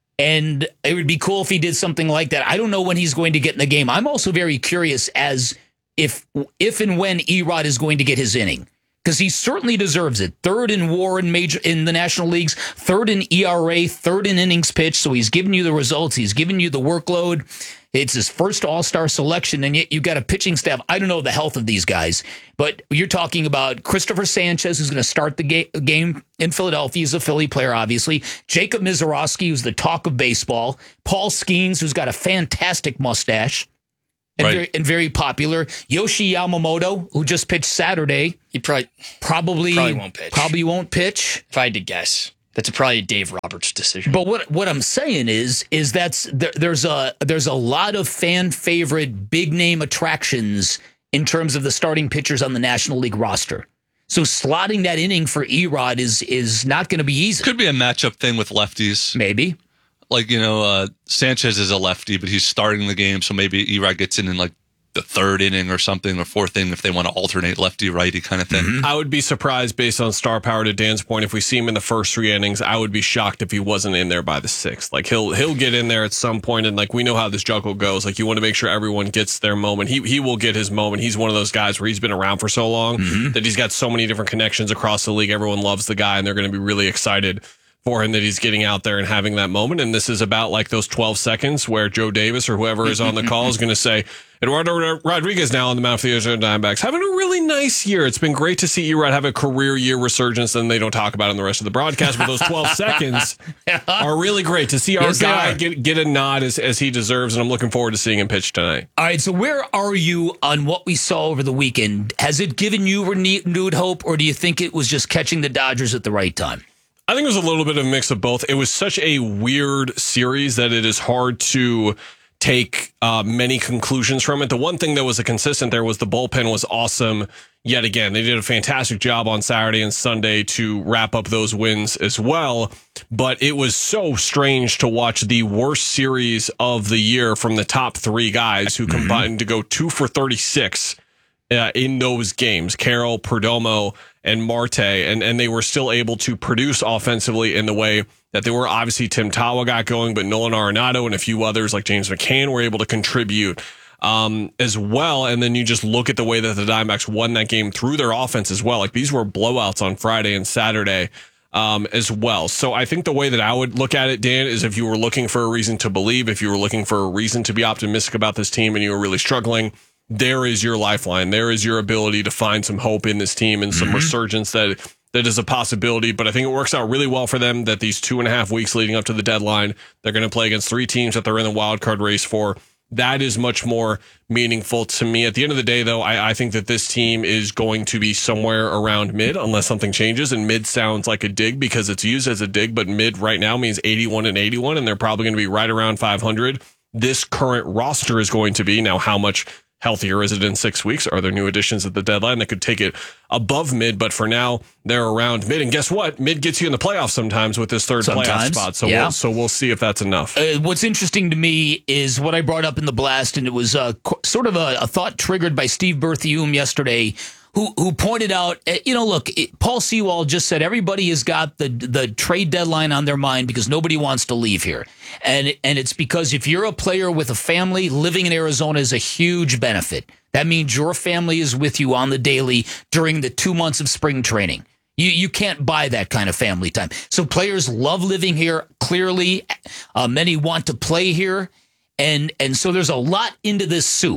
And it would be cool if he did something like that. I don't know when he's going to get in the game. I'm also very curious as if if and when Erod is going to get his inning, because he certainly deserves it. Third in WAR in major in the National Leagues, third in E R A, third in innings pitched. So he's giving you the results. He's giving you the workload. It's his first All-Star selection, and yet you've got a pitching staff. I don't know the health of these guys, but you're talking about Christopher Sanchez, who's going to start the ga- game in Philadelphia. He's a Philly player, obviously. Jacob Mizorowski, who's the talk of baseball. Paul Skeens, who's got a fantastic mustache and, Right. very, and very popular. Yoshi Yamamoto, who just pitched Saturday. He probably Probably, Probably won't pitch. Probably won't pitch. If I had to guess, that's probably a Dave Roberts decision. But what what I'm saying is is that's there, there's a there's a lot of fan favorite big name attractions in terms of the starting pitchers on the National League roster. So slotting that inning for Erod is is not going to be easy. Could be a matchup thing with lefties. Maybe. Like, you know, uh, Sanchez is a lefty, but he's starting the game, so maybe Erod gets in in like the third inning or something, or fourth inning if they want to alternate lefty-righty kind of thing. Mm-hmm. I would be surprised based on star power to Dan's point. If we see him in the first three innings, I would be shocked if he wasn't in there by the sixth. Like he'll he'll get in there at some point, and like we know how this juggle goes. Like you want to make sure everyone gets their moment. He he will get his moment. He's one of those guys where he's been around for so long Mm-hmm. that he's got so many different connections across the league. Everyone loves the guy, and they're going to be really excited for him that he's getting out there and having that moment. And this is about like those twelve seconds where Joe Davis or whoever is on the call is going to say, Eduardo Rodriguez now on the mound for the Arizona Diamondbacks, having a really nice year. It's been great to see Erod have a career year resurgence, and they don't talk about it in the rest of the broadcast, but those twelve seconds are really great to see our Yes, they guy are. get, get a nod as, as he deserves, and I'm looking forward to seeing him pitch tonight. All right, so where are you on what we saw over the weekend? Has it given you renewed hope, or do you think it was just catching the Dodgers at the right time? I think it was a little bit of a mix of both. It was such a weird series that it is hard to take uh, many conclusions from it. The one thing that was a consistent there was the bullpen was awesome. Yet again, they did a fantastic job on Saturday and Sunday to wrap up those wins as well. But it was so strange to watch the worst series of the year from the top three guys who combined to go two for thirty-six uh, in those games. Carroll, Perdomo, and Marte, and, and they were still able to produce offensively in the way that they were. Obviously, Tim Tawa got going, but Nolan Arenado and a few others like James McCann were able to contribute um, as well. And then you just look at the way that the Diamondbacks won that game through their offense as well. Like these were blowouts on Friday and Saturday um, as well. So I think the way that I would look at it, Dan, is if you were looking for a reason to believe, if you were looking for a reason to be optimistic about this team and you were really struggling, there is your lifeline. There is your ability to find some hope in this team and some mm-hmm. resurgence that that is a possibility. But I think it works out really well for them that these two and a half weeks leading up to the deadline, they're going to play against three teams that they're in the wild card race for. That is much more meaningful to me. At the end of the day, though, I, I think that this team is going to be somewhere around mid unless something changes. And mid sounds like a dig because it's used as a dig, but mid right now means eighty-one and eighty-one, and they're probably going to be right around five hundred. This current roster is going to be. Now, how much healthier is it in six weeks? Are there new additions at the deadline that could take it above mid? But for now, they're around mid. And guess what? Mid gets you in the playoffs sometimes with this third Sometimes, playoff spot. So, yeah. we'll, so we'll see if that's enough. Uh, what's interesting to me is what I brought up in the blast, and it was uh, qu- sort of a, a thought triggered by Steve Berthiaume yesterday, who who pointed out, uh, you know, look, it, Paul Sewald just said everybody has got the the trade deadline on their mind because nobody wants to leave here. And, and it's because if you're a player with a family, living in Arizona is a huge benefit. That means your family is with you on the daily during the two months of spring training. You you can't buy that kind of family time. So players love living here. Clearly, uh, many want to play here. And, and so there's a lot into this soup.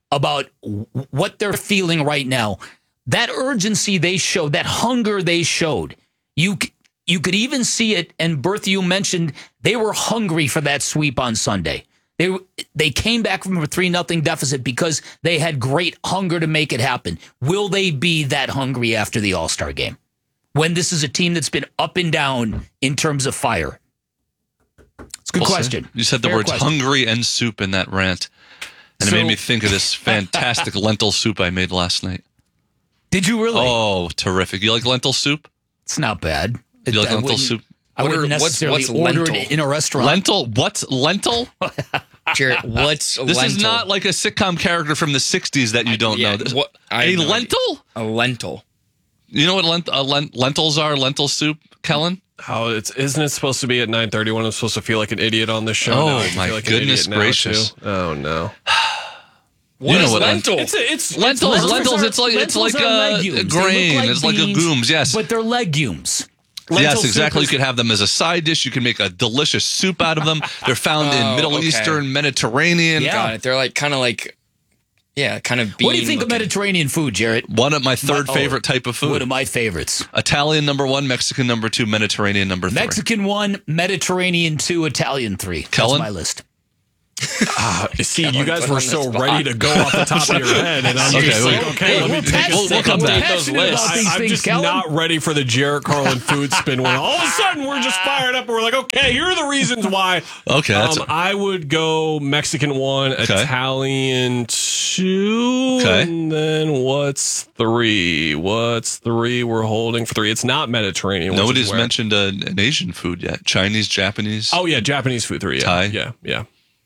about w- what they're feeling right now. That urgency they showed, that hunger they showed, you c- you could even see it, and Bertha, you mentioned they were hungry for that sweep on Sunday. They they came back from a three nothing deficit because they had great hunger to make it happen. Will they be that hungry after the All-Star game? When this is a team that's been up and down in terms of fire? It's a good We'll question. see. You said the Fair words question. hungry and soup in that rant. And So- it made me think of this fantastic lentil soup I made last night. Did you really? Oh, terrific. You like lentil soup? It's not bad. You like I lentil wouldn't- soup? I What are- wouldn't what's- necessarily what's order lentil? it in a restaurant. Lentil? What's lentil? Jarrett, what's This lentil? is not like a sitcom character from the sixties that you don't yeah, know. This- what- I a have no lentil? A lentil. You know what lent, uh, lent, lentils are? Lentil soup, Kellen? How it's isn't it supposed to be at nine thirty when I'm supposed to feel like an idiot on this show? Oh, Now I my feel like an goodness idiot now, gracious. too. Oh no. What You know is what lentil? It's a, it's Lentils, Lentils lentils, are- it's like it's lentils like are a, a legumes. They look grain. like it's like beans, legumes, yes. But they're legumes. Yes, Lentil soup exactly. You is- could have them as a side dish. You can make a delicious soup out of them. They're found Oh, in Middle okay. Eastern, Mediterranean. Yeah. Got it. They're like kind of like, yeah, kind of bean. What do you think looking. of Mediterranean food, Jarrett? One of my third My- oh, favorite type of food. One of my favorites. Italian number one, Mexican number two, Mediterranean number three. Mexican one, Mediterranean two, Italian three. Kellen? That's my list. Uh, see, you Kellen guys put were on so the spot. ready to go off the top of your head, and I'm Okay, just wait. like, okay, let We're me take a passionate- second. We'll come we're back. passionate Those about lists. these I, I'm things, just Kellen. not ready for the Jarrett Carlin food spin when all of a sudden we're just fired up and we're like, okay, here are the reasons why. Okay, that's um, I would go Mexican one, Okay. Italian two, Okay. and then what's three? What's three we're holding for three? It's not Mediterranean. which is Nobody's where- mentioned uh, an Asian food yet. Chinese, Japanese, Oh yeah, Japanese food three. Yeah, Thai? yeah, yeah.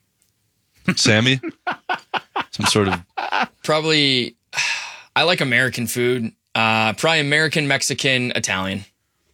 Sammy? Some sort of Probably, I like American food. Uh, probably American, Mexican, Italian.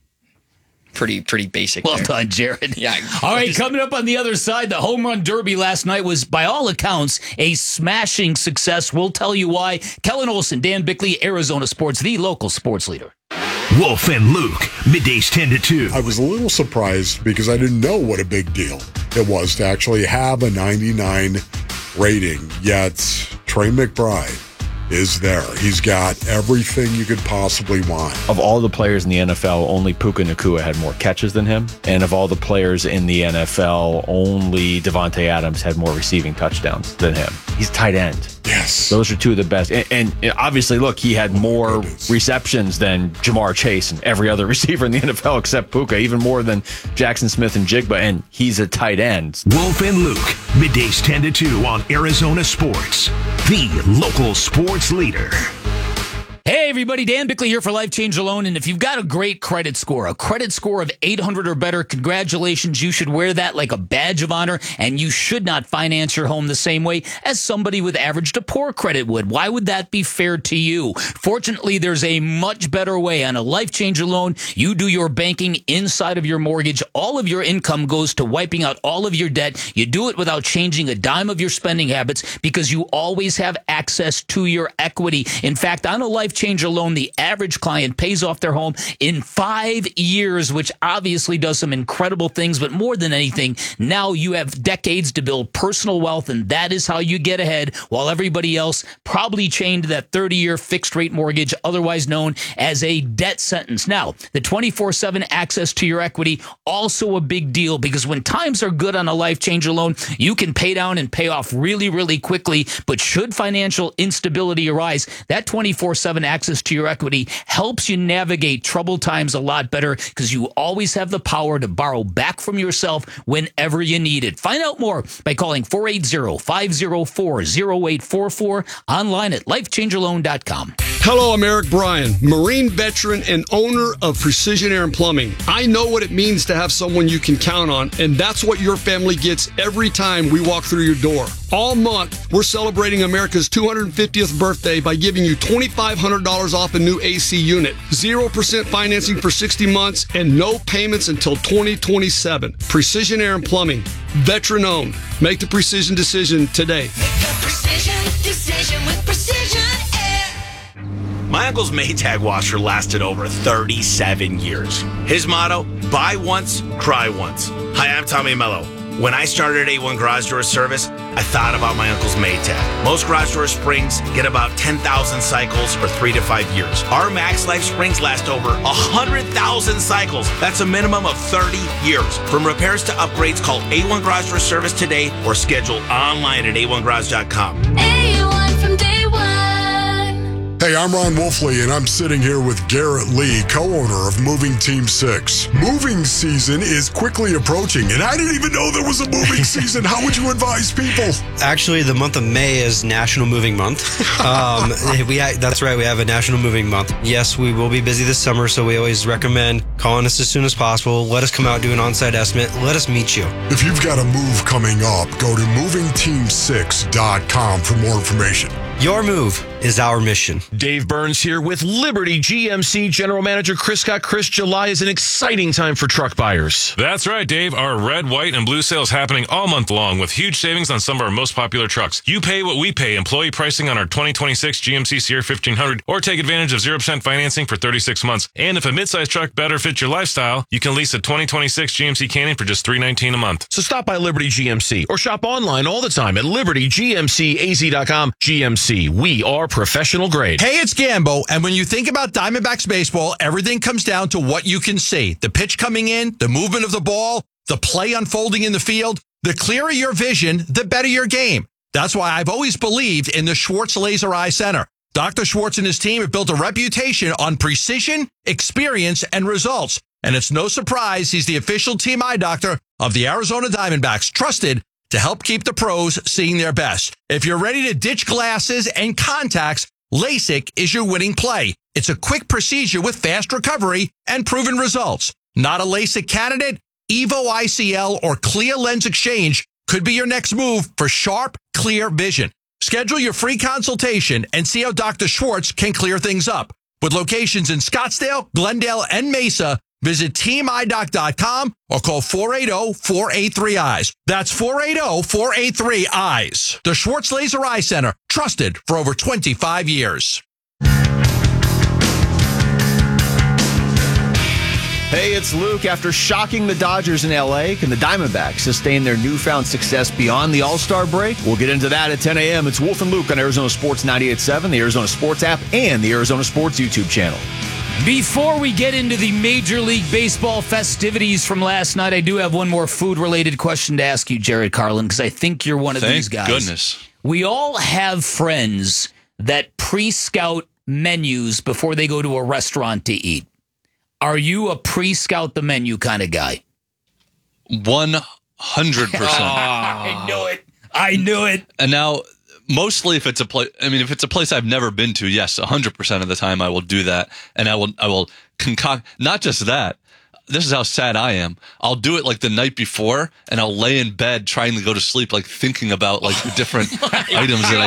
Pretty, pretty basic. Well there. done, Jared. Yeah. All right, coming up on the other side, the home run derby last night was, by all accounts, a smashing success. We'll tell you why. Kellen Olson, Dan Bickley, Arizona Sports, the local sports leader. Wolf and Luke, middays ten to two. I was a little surprised because I didn't know what a big deal it was to actually have a ninety-nine rating, yet Trey McBride is there. He's got everything you could possibly want. Of all the players in the N F L, only Puka Nacua had more catches than him. And of all the players in the N F L, only Devontae Adams had more receiving touchdowns than him. He's tight end. Yes. Those are two of the best. And, and obviously, look, he had more receptions than Jamar Chase and every other receiver in the N F L except Puka, even more than Jackson Smith and Jigba. And he's a tight end. Wolf and Luke, middays ten to two on Arizona Sports, the local sports leader. Hey, everybody, Dan Bickley here for Life Change Alone. And if you've got a great credit score, a credit score of eight hundred or better, congratulations. You should wear that like a badge of honor, and you should not finance your home the same way as somebody with average to poor credit would. Why would that be fair to you? Fortunately, there's a much better way. On a Life Change Alone, you do your banking inside of your mortgage. All of your income goes to wiping out all of your debt. You do it without changing a dime of your spending habits because you always have access to your equity. In fact, on a Life Change Alone, the average client pays off their home in five years, which obviously does some incredible things. But more than anything, now you have decades to build personal wealth, and that is how you get ahead, while everybody else probably chained to that thirty-year fixed-rate mortgage, otherwise known as a debt sentence. Now, the twenty-four seven access to your equity, also a big deal, because when times are good on a Life Change Alone, you can pay down and pay off really, really quickly. But should financial instability arise, that twenty-four seven access to your equity helps you navigate troubled times a lot better, because you always have the power to borrow back from yourself whenever you need it. Find out more by calling four eight zero, five zero four, zero eight four four, online at life change alone dot com. Hello, I'm Eric Bryan, Marine veteran and owner of Precision Air and Plumbing. I know what it means to have someone you can count on, and that's what your family gets every time we walk through your door. All month, we're celebrating America's two hundred fiftieth birthday by giving you twenty-five hundred dollars off a new A C unit, zero percent financing for sixty months, and no payments until twenty twenty-seven. Precision Air and Plumbing, veteran owned. Make the precision decision today. Precision decision with Precision Air. My uncle's Maytag washer lasted over thirty-seven years. His motto, buy once, cry once. Hi, I'm Tommy Mello. When I started A one Garage Door Service, I thought about my uncle's Maytag. Most garage door springs get about ten thousand cycles for three to five years. Our Max Life springs last over one hundred thousand cycles. That's a minimum of thirty years. From repairs to upgrades, call A one Garage Door Service today or schedule online at A one garage dot com. A one from day one. Hey, I'm Ron Wolfley, and I'm sitting here with Garrett Lee, co-owner of Moving Team six. Moving season is quickly approaching, and I didn't even know there was a moving season. How would you advise people? Actually, the month of May is National Moving Month. Um, we That's right, we have a National Moving Month. Yes, we will be busy this summer, so we always recommend calling us as soon as possible. Let us come out, do an on-site estimate. Let us meet you. If you've got a move coming up, go to moving team six dot com for more information. Your move is our mission. Dave Burns here with Liberty G M C General Manager Chris Scott. Chris, July is an exciting time for truck buyers. That's right, Dave. Our red, white, and blue sales happening all month long with huge savings on some of our most popular trucks. You pay what we pay. Employee pricing on our twenty twenty-six G M C Sierra fifteen hundred, or take advantage of zero percent financing for thirty-six months. And if a midsize truck better fits your lifestyle, you can lease a twenty twenty-six G M C Canyon for just three hundred nineteen dollars a month. So stop by Liberty G M C or shop online all the time at liberty g m c a z dot com. G M C, we are professional grade. Hey, it's Gambo, and when you think about Diamondbacks baseball, everything comes down to what you can see. The pitch coming in, the movement of the ball, the play unfolding in the field. The clearer your vision, the better your game. That's why I've always believed in the Schwartz Laser Eye Center. Doctor Schwartz and his team have built a reputation on precision, experience, and results. And it's no surprise he's the official team eye doctor of the Arizona Diamondbacks, trusted to help keep the pros seeing their best. If you're ready to ditch glasses and contacts, LASIK is your winning play. It's a quick procedure with fast recovery and proven results. Not a LASIK candidate? Evo I C L or Clear Lens Exchange could be your next move for sharp, clear vision. Schedule your free consultation and see how Doctor Schwartz can clear things up. With locations in Scottsdale, Glendale, and Mesa, visit team eye doc dot com or call four eight zero, four eight three, eyes. That's four eight zero, four eight three, eyes. The Schwartz Laser Eye Center, trusted for over twenty-five years. Hey, it's Luke. After shocking the Dodgers in L A, can the Diamondbacks sustain their newfound success beyond the All-Star break? We'll get into that at ten a.m. It's Wolf and Luke on Arizona Sports ninety-eight point seven, the Arizona Sports app, and the Arizona Sports YouTube channel. Before we get into the Major League Baseball festivities from last night, I do have one more food-related question to ask you, Jared Carlin, because I think you're one of Thank these guys. goodness. We all have friends that pre-scout menus before they go to a restaurant to eat. Are you a pre-scout the menu kind of guy? one hundred percent. I knew it. I knew it. And now, mostly if it's a place, I mean, if it's a place I've never been to, yes, one hundred percent of the time I will do that. And I will, I will concoct, not just that. This is how sad I am. I'll do it like the night before, and I'll lay in bed trying to go to sleep, like thinking about like the different items that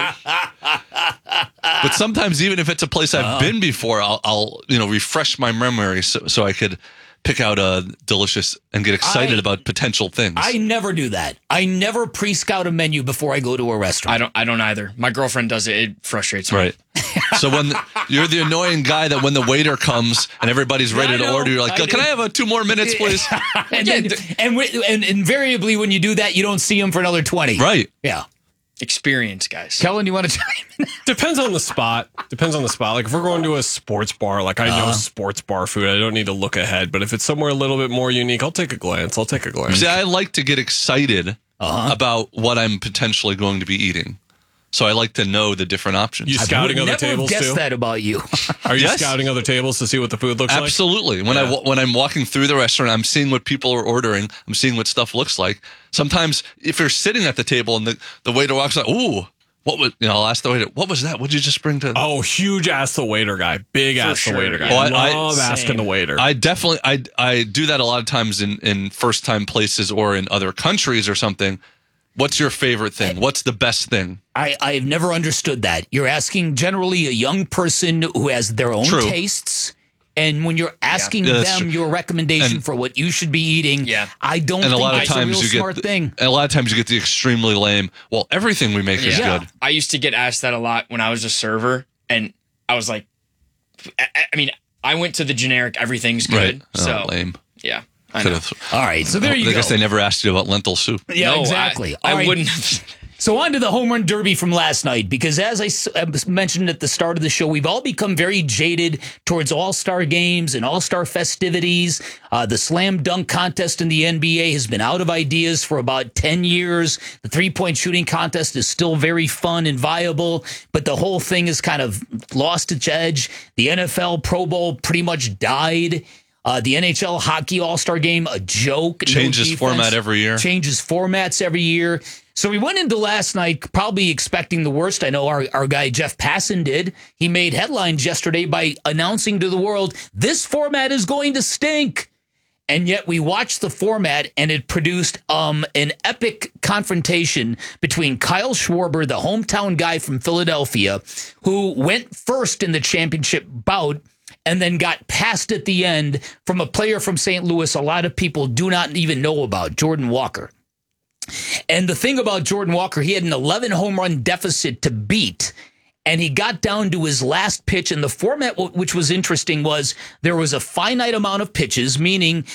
I could get. But sometimes, even if it's a place I've Uh-huh. been before, I'll, I'll, you know, refresh my memory so, so I could pick out a delicious and get excited I- about potential things. I never do that. I never pre-scout a menu before I go to a restaurant. I don't. I don't either. My girlfriend does it. It frustrates me. Right. So when the, you're the annoying guy that when the waiter comes and everybody's ready I to know, order, you're like, I can do. I have a two more minutes, please? and, then, and, wi- and invariably, when you do that, you don't see him for another twenty. Right. Yeah. Experience, guys. Kellen, you want to chime in? Depends on the spot. Depends on the spot. Like if we're going to a sports bar, like I know Uh-huh. sports bar food, I don't need to look ahead. But if it's somewhere a little bit more unique, I'll take a glance. I'll take a glance. See, I like to get excited Uh-huh. about what I'm potentially going to be eating. So I like to know the different options. You scouting other Never tables guessed too? that about you. Are you Yes. scouting other tables to see what the food looks like? Absolutely. When I Yeah. wa- when I'm walking through the restaurant, I'm seeing what people are ordering. I'm seeing what stuff looks like. Sometimes, if you're sitting at the table and the, the waiter walks out, ooh, what was? You know, I'll ask the waiter, what was that? What did you just bring to? Oh, huge ask the waiter guy. Big ask sure, the waiter guy. yeah. I Oh, I- I- love asking same. the waiter. I definitely, I I do that a lot of times in in first time places or in other countries or something. What's your favorite thing? What's the best thing? I, I've never understood that. You're asking generally a young person who has their own True. tastes. And when you're asking Yeah, that's them true. your recommendation And- for what you should be eating, Yeah. I don't And a think lot of that's a times real you get smart the, thing. and a lot of times you get the extremely lame. Well, everything we make is Yeah. good. I used to get asked that a lot when I was a server, and I was like, I, I mean, I went to the generic everything's good. Right. Oh, So lame. yeah, I know. All right, so there you I go. guess they never asked you about lentil soup. Yeah, No, exactly. I, All I right. wouldn't. So on to the home run derby from last night, because as I s- uh, mentioned at the start of the show, we've all become very jaded towards all-star games and all-star festivities. Uh, the slam dunk contest in the N B A has been out of ideas for about ten years. The three-point shooting contest is still very fun and viable, but the whole thing has kind of lost its edge. The N F L Pro Bowl pretty much died. Uh, the N H L Hockey All-Star Game, a joke. No Changes defense. format every year. Changes formats every year. So we went into last night probably expecting the worst. I know our, our guy Jeff Passan did. He made headlines yesterday by announcing to the world, this format is going to stink. And yet we watched the format, and it produced um, an epic confrontation between Kyle Schwarber, the hometown guy from Philadelphia, who went first in the championship bout and then got passed at the end from a player from Saint Louis a lot of people do not even know about, Jordan Walker. And the thing about Jordan Walker, he had an eleven home run deficit to beat, and he got down to his last pitch. And the format, which was interesting, was there was a finite amount of pitches, meaning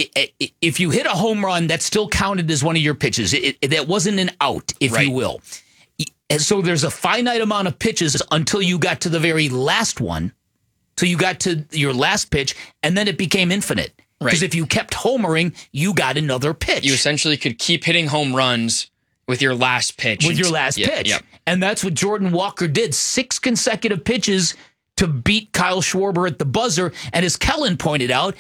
if you hit a home run, that still counted as one of your pitches. It, it, that wasn't an out, if Right. you will. And so there's a finite amount of pitches until you got to the very last one, till you got to your last pitch, and then it became infinite. Because Right. if you kept homering, you got another pitch. You essentially could keep hitting home runs with your last pitch. With your last Yeah, pitch. yeah. And that's what Jordan Walker did. Six consecutive pitches to beat Kyle Schwarber at the buzzer. And as Kellen pointed out,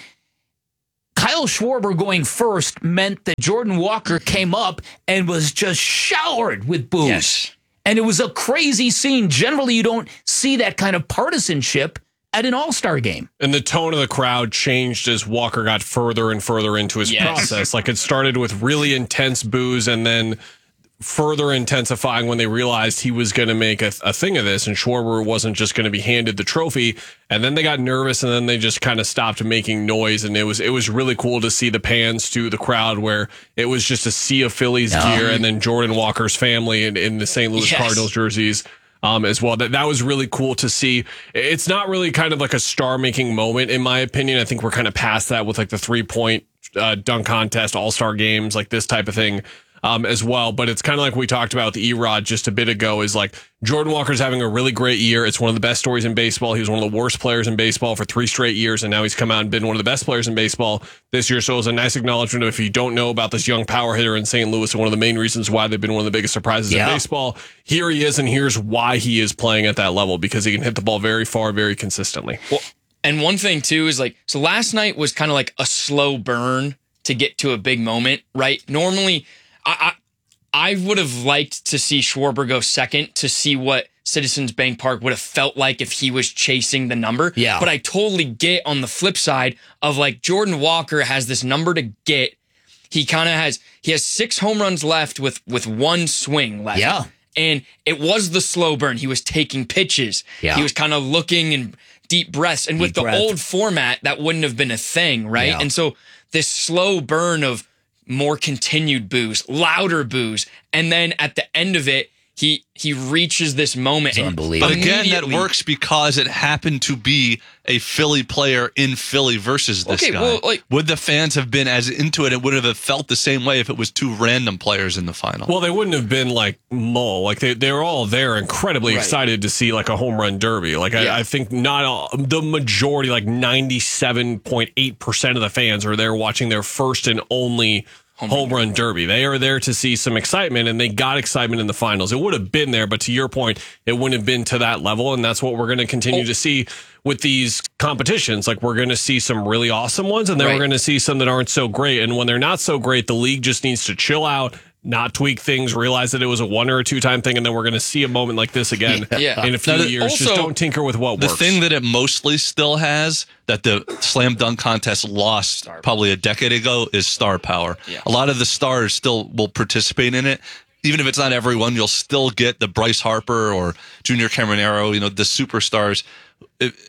Kyle Schwarber going first meant that Jordan Walker came up and was just showered with boos. Yes. And it was a crazy scene. Generally, you don't see that kind of partisanship at an all-star game. And the tone of the crowd changed as Walker got further and further into his Yes. process. Like it started with really intense boos and then further intensifying when they realized he was going to make a, a thing of this and Schwarber wasn't just going to be handed the trophy. And then they got nervous and then they just kind of stopped making noise. And it was it was really cool to see the pans to the crowd where it was just a sea of Phillies No. gear and then Jordan Walker's family in, in the Saint Louis Yes. Cardinals jerseys. Um, as well. That that was really cool to see. It's not really kind of like a star-making moment, in my opinion. I think we're kind of past that with like the three-point uh, dunk contest, all-star games, like this type of thing um, as well. But it's kind of like we talked about the E-Rod just a bit ago, is like Jordan Walker's having a really great year. It's one of the best stories in baseball. He was one of the worst players in baseball for three straight years, and now he's come out and been one of the best players in baseball this year. So it was a nice acknowledgement of, if you don't know about this young power hitter in Saint Louis, and one of the main reasons why they've been one of the biggest surprises Yeah. in baseball, here he is, and here's why he is playing at that level, because he can hit the ball very far, very consistently. Well, and one thing too is like, so last night was kind of like a slow burn to get to a big moment, right? Normally, I I, I would have liked to see Schwarber go second to see what Citizens Bank Park would have felt like if he was chasing the number. Yeah. But I totally get on the flip side of like Jordan Walker has this number to get. He kind of has, he has six home runs left with, with one swing left. Yeah. And it was the slow burn. He was taking pitches. Yeah. He was kind of looking and deep breaths. And with Deep the breath. old format, that wouldn't have been a thing, right? Yeah. And so this slow burn of more continued boos, louder boos, and then at the end of it, he he reaches this moment. and But again, that immediately- works because it happened to be a Philly player in Philly versus this Okay, guy. well, like- would the fans have been as into it? It would have felt the same way if it was two random players in the final. Well, they wouldn't have been like Mull. Like they, they were all there incredibly Right. excited to see like a home run derby. Like Yeah. I, I think not all, the majority, like ninety-seven point eight percent of the fans are there watching their first and only home, run derby. They are there to see some excitement, and they got excitement in the finals. It would have been there, but to your point, it wouldn't have been to that level, and that's what we're going to continue Oh. to see with these competitions. Like we're going to see some really awesome ones, and then Right. we're going to see some that aren't so great. And when they're not so great, the league just needs to chill out, not tweak things, realize that it was a one or a two time thing, and then we're going to see a moment like this again Yeah. in a few Now, the- years. just also, don't tinker with what The works. thing that it mostly still has that the slam dunk contest lost probably a decade ago is star power. Yeah. A lot of the stars still will participate in it. Even if it's not everyone, you'll still get the Bryce Harper or Junior Caminero, you know, the superstars. If,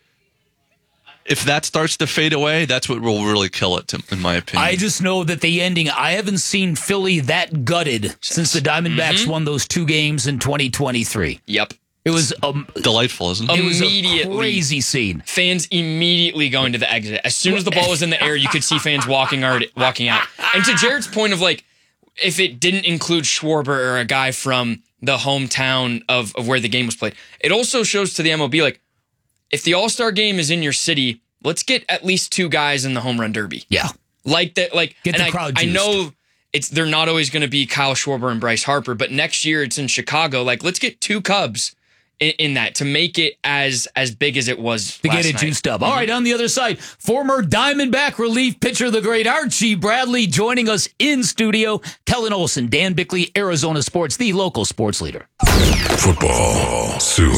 if that starts to fade away, that's what will really kill it, to, in my opinion. I just know that the ending, I haven't seen Philly that gutted since the Diamondbacks Mm-hmm. won those two games in twenty twenty-three. Yep. It was um, delightful, isn't it? It was Immediately, a crazy scene. Fans immediately going to the exit. As soon as the ball was in the air, you could see fans walking out. Walking out. And to Jared's point of like, if it didn't include Schwarber or a guy from the hometown of, of where the game was played, it also shows to the M L B, like, if the All-Star game is in your city, let's get at least two guys in the home run derby. Yeah. Like that, like, Get and the I, crowd I juiced. know it's they're not always going to be Kyle Schwarber and Bryce Harper, but next year it's in Chicago. Like, let's get two Cubs in, in that to make it as as big as it was To last get it night. juiced up. All right, on the other side, former Diamondback relief pitcher, the great Archie Bradley, joining us in studio. Kellen Olson, Dan Bickley, Arizona Sports, the local sports leader. Football soon.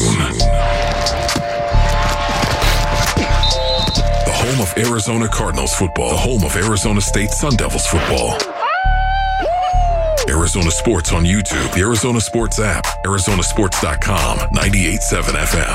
The home of Arizona Cardinals football. The home of Arizona State Sun Devils football. Arizona Sports on YouTube, the Arizona Sports app, Arizona Sports dot com, ninety-eight point seven F M.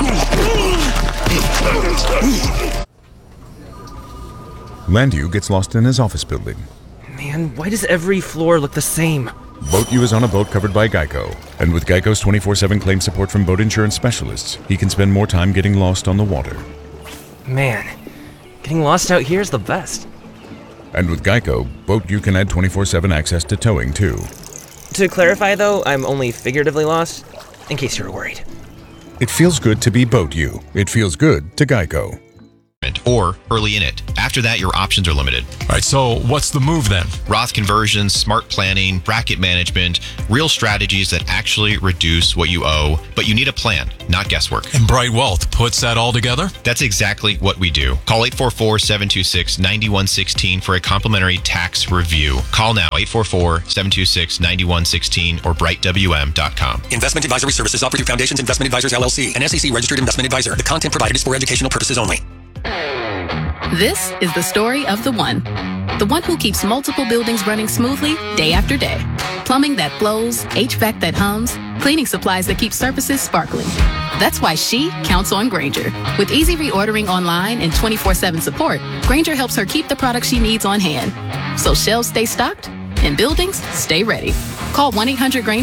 Landu gets lost in his office building. Man, why does every floor look the same? Boat U is on a boat covered by Geico. And with Geico's twenty-four seven claim support from boat insurance specialists, he can spend more time getting lost on the water. Man, getting lost out here is the best. And with Geico, Boat U can add twenty-four seven access to towing, too. To clarify, though, I'm only figuratively lost, in case you're worried. It feels good to be Boat U. It feels good to Geico. Or early in it. After that, your options are limited. All right, so what's the move then? Roth conversions, smart planning, bracket management, real strategies that actually reduce what you owe, but you need a plan, not guesswork. And Bright Wealth puts that all together? That's exactly what we do. Call eight four four, seven two six, nine one one six for a complimentary tax review. Call now, eight four four, seven two six, nine one one six or bright w m dot com. Investment advisory services offered through Foundations Investment Advisors, L L C, an S E C registered investment advisor. The content provided is for educational purposes only. This is the story of the one. The one who keeps multiple buildings running smoothly day after day. Plumbing that flows, H V A C that hums, cleaning supplies that keep surfaces sparkling. That's why she counts on Grainger. With easy reordering online and twenty-four seven support, Grainger helps her keep the products she needs on hand. So shelves stay stocked and buildings stay ready. Call one eight hundred Grainger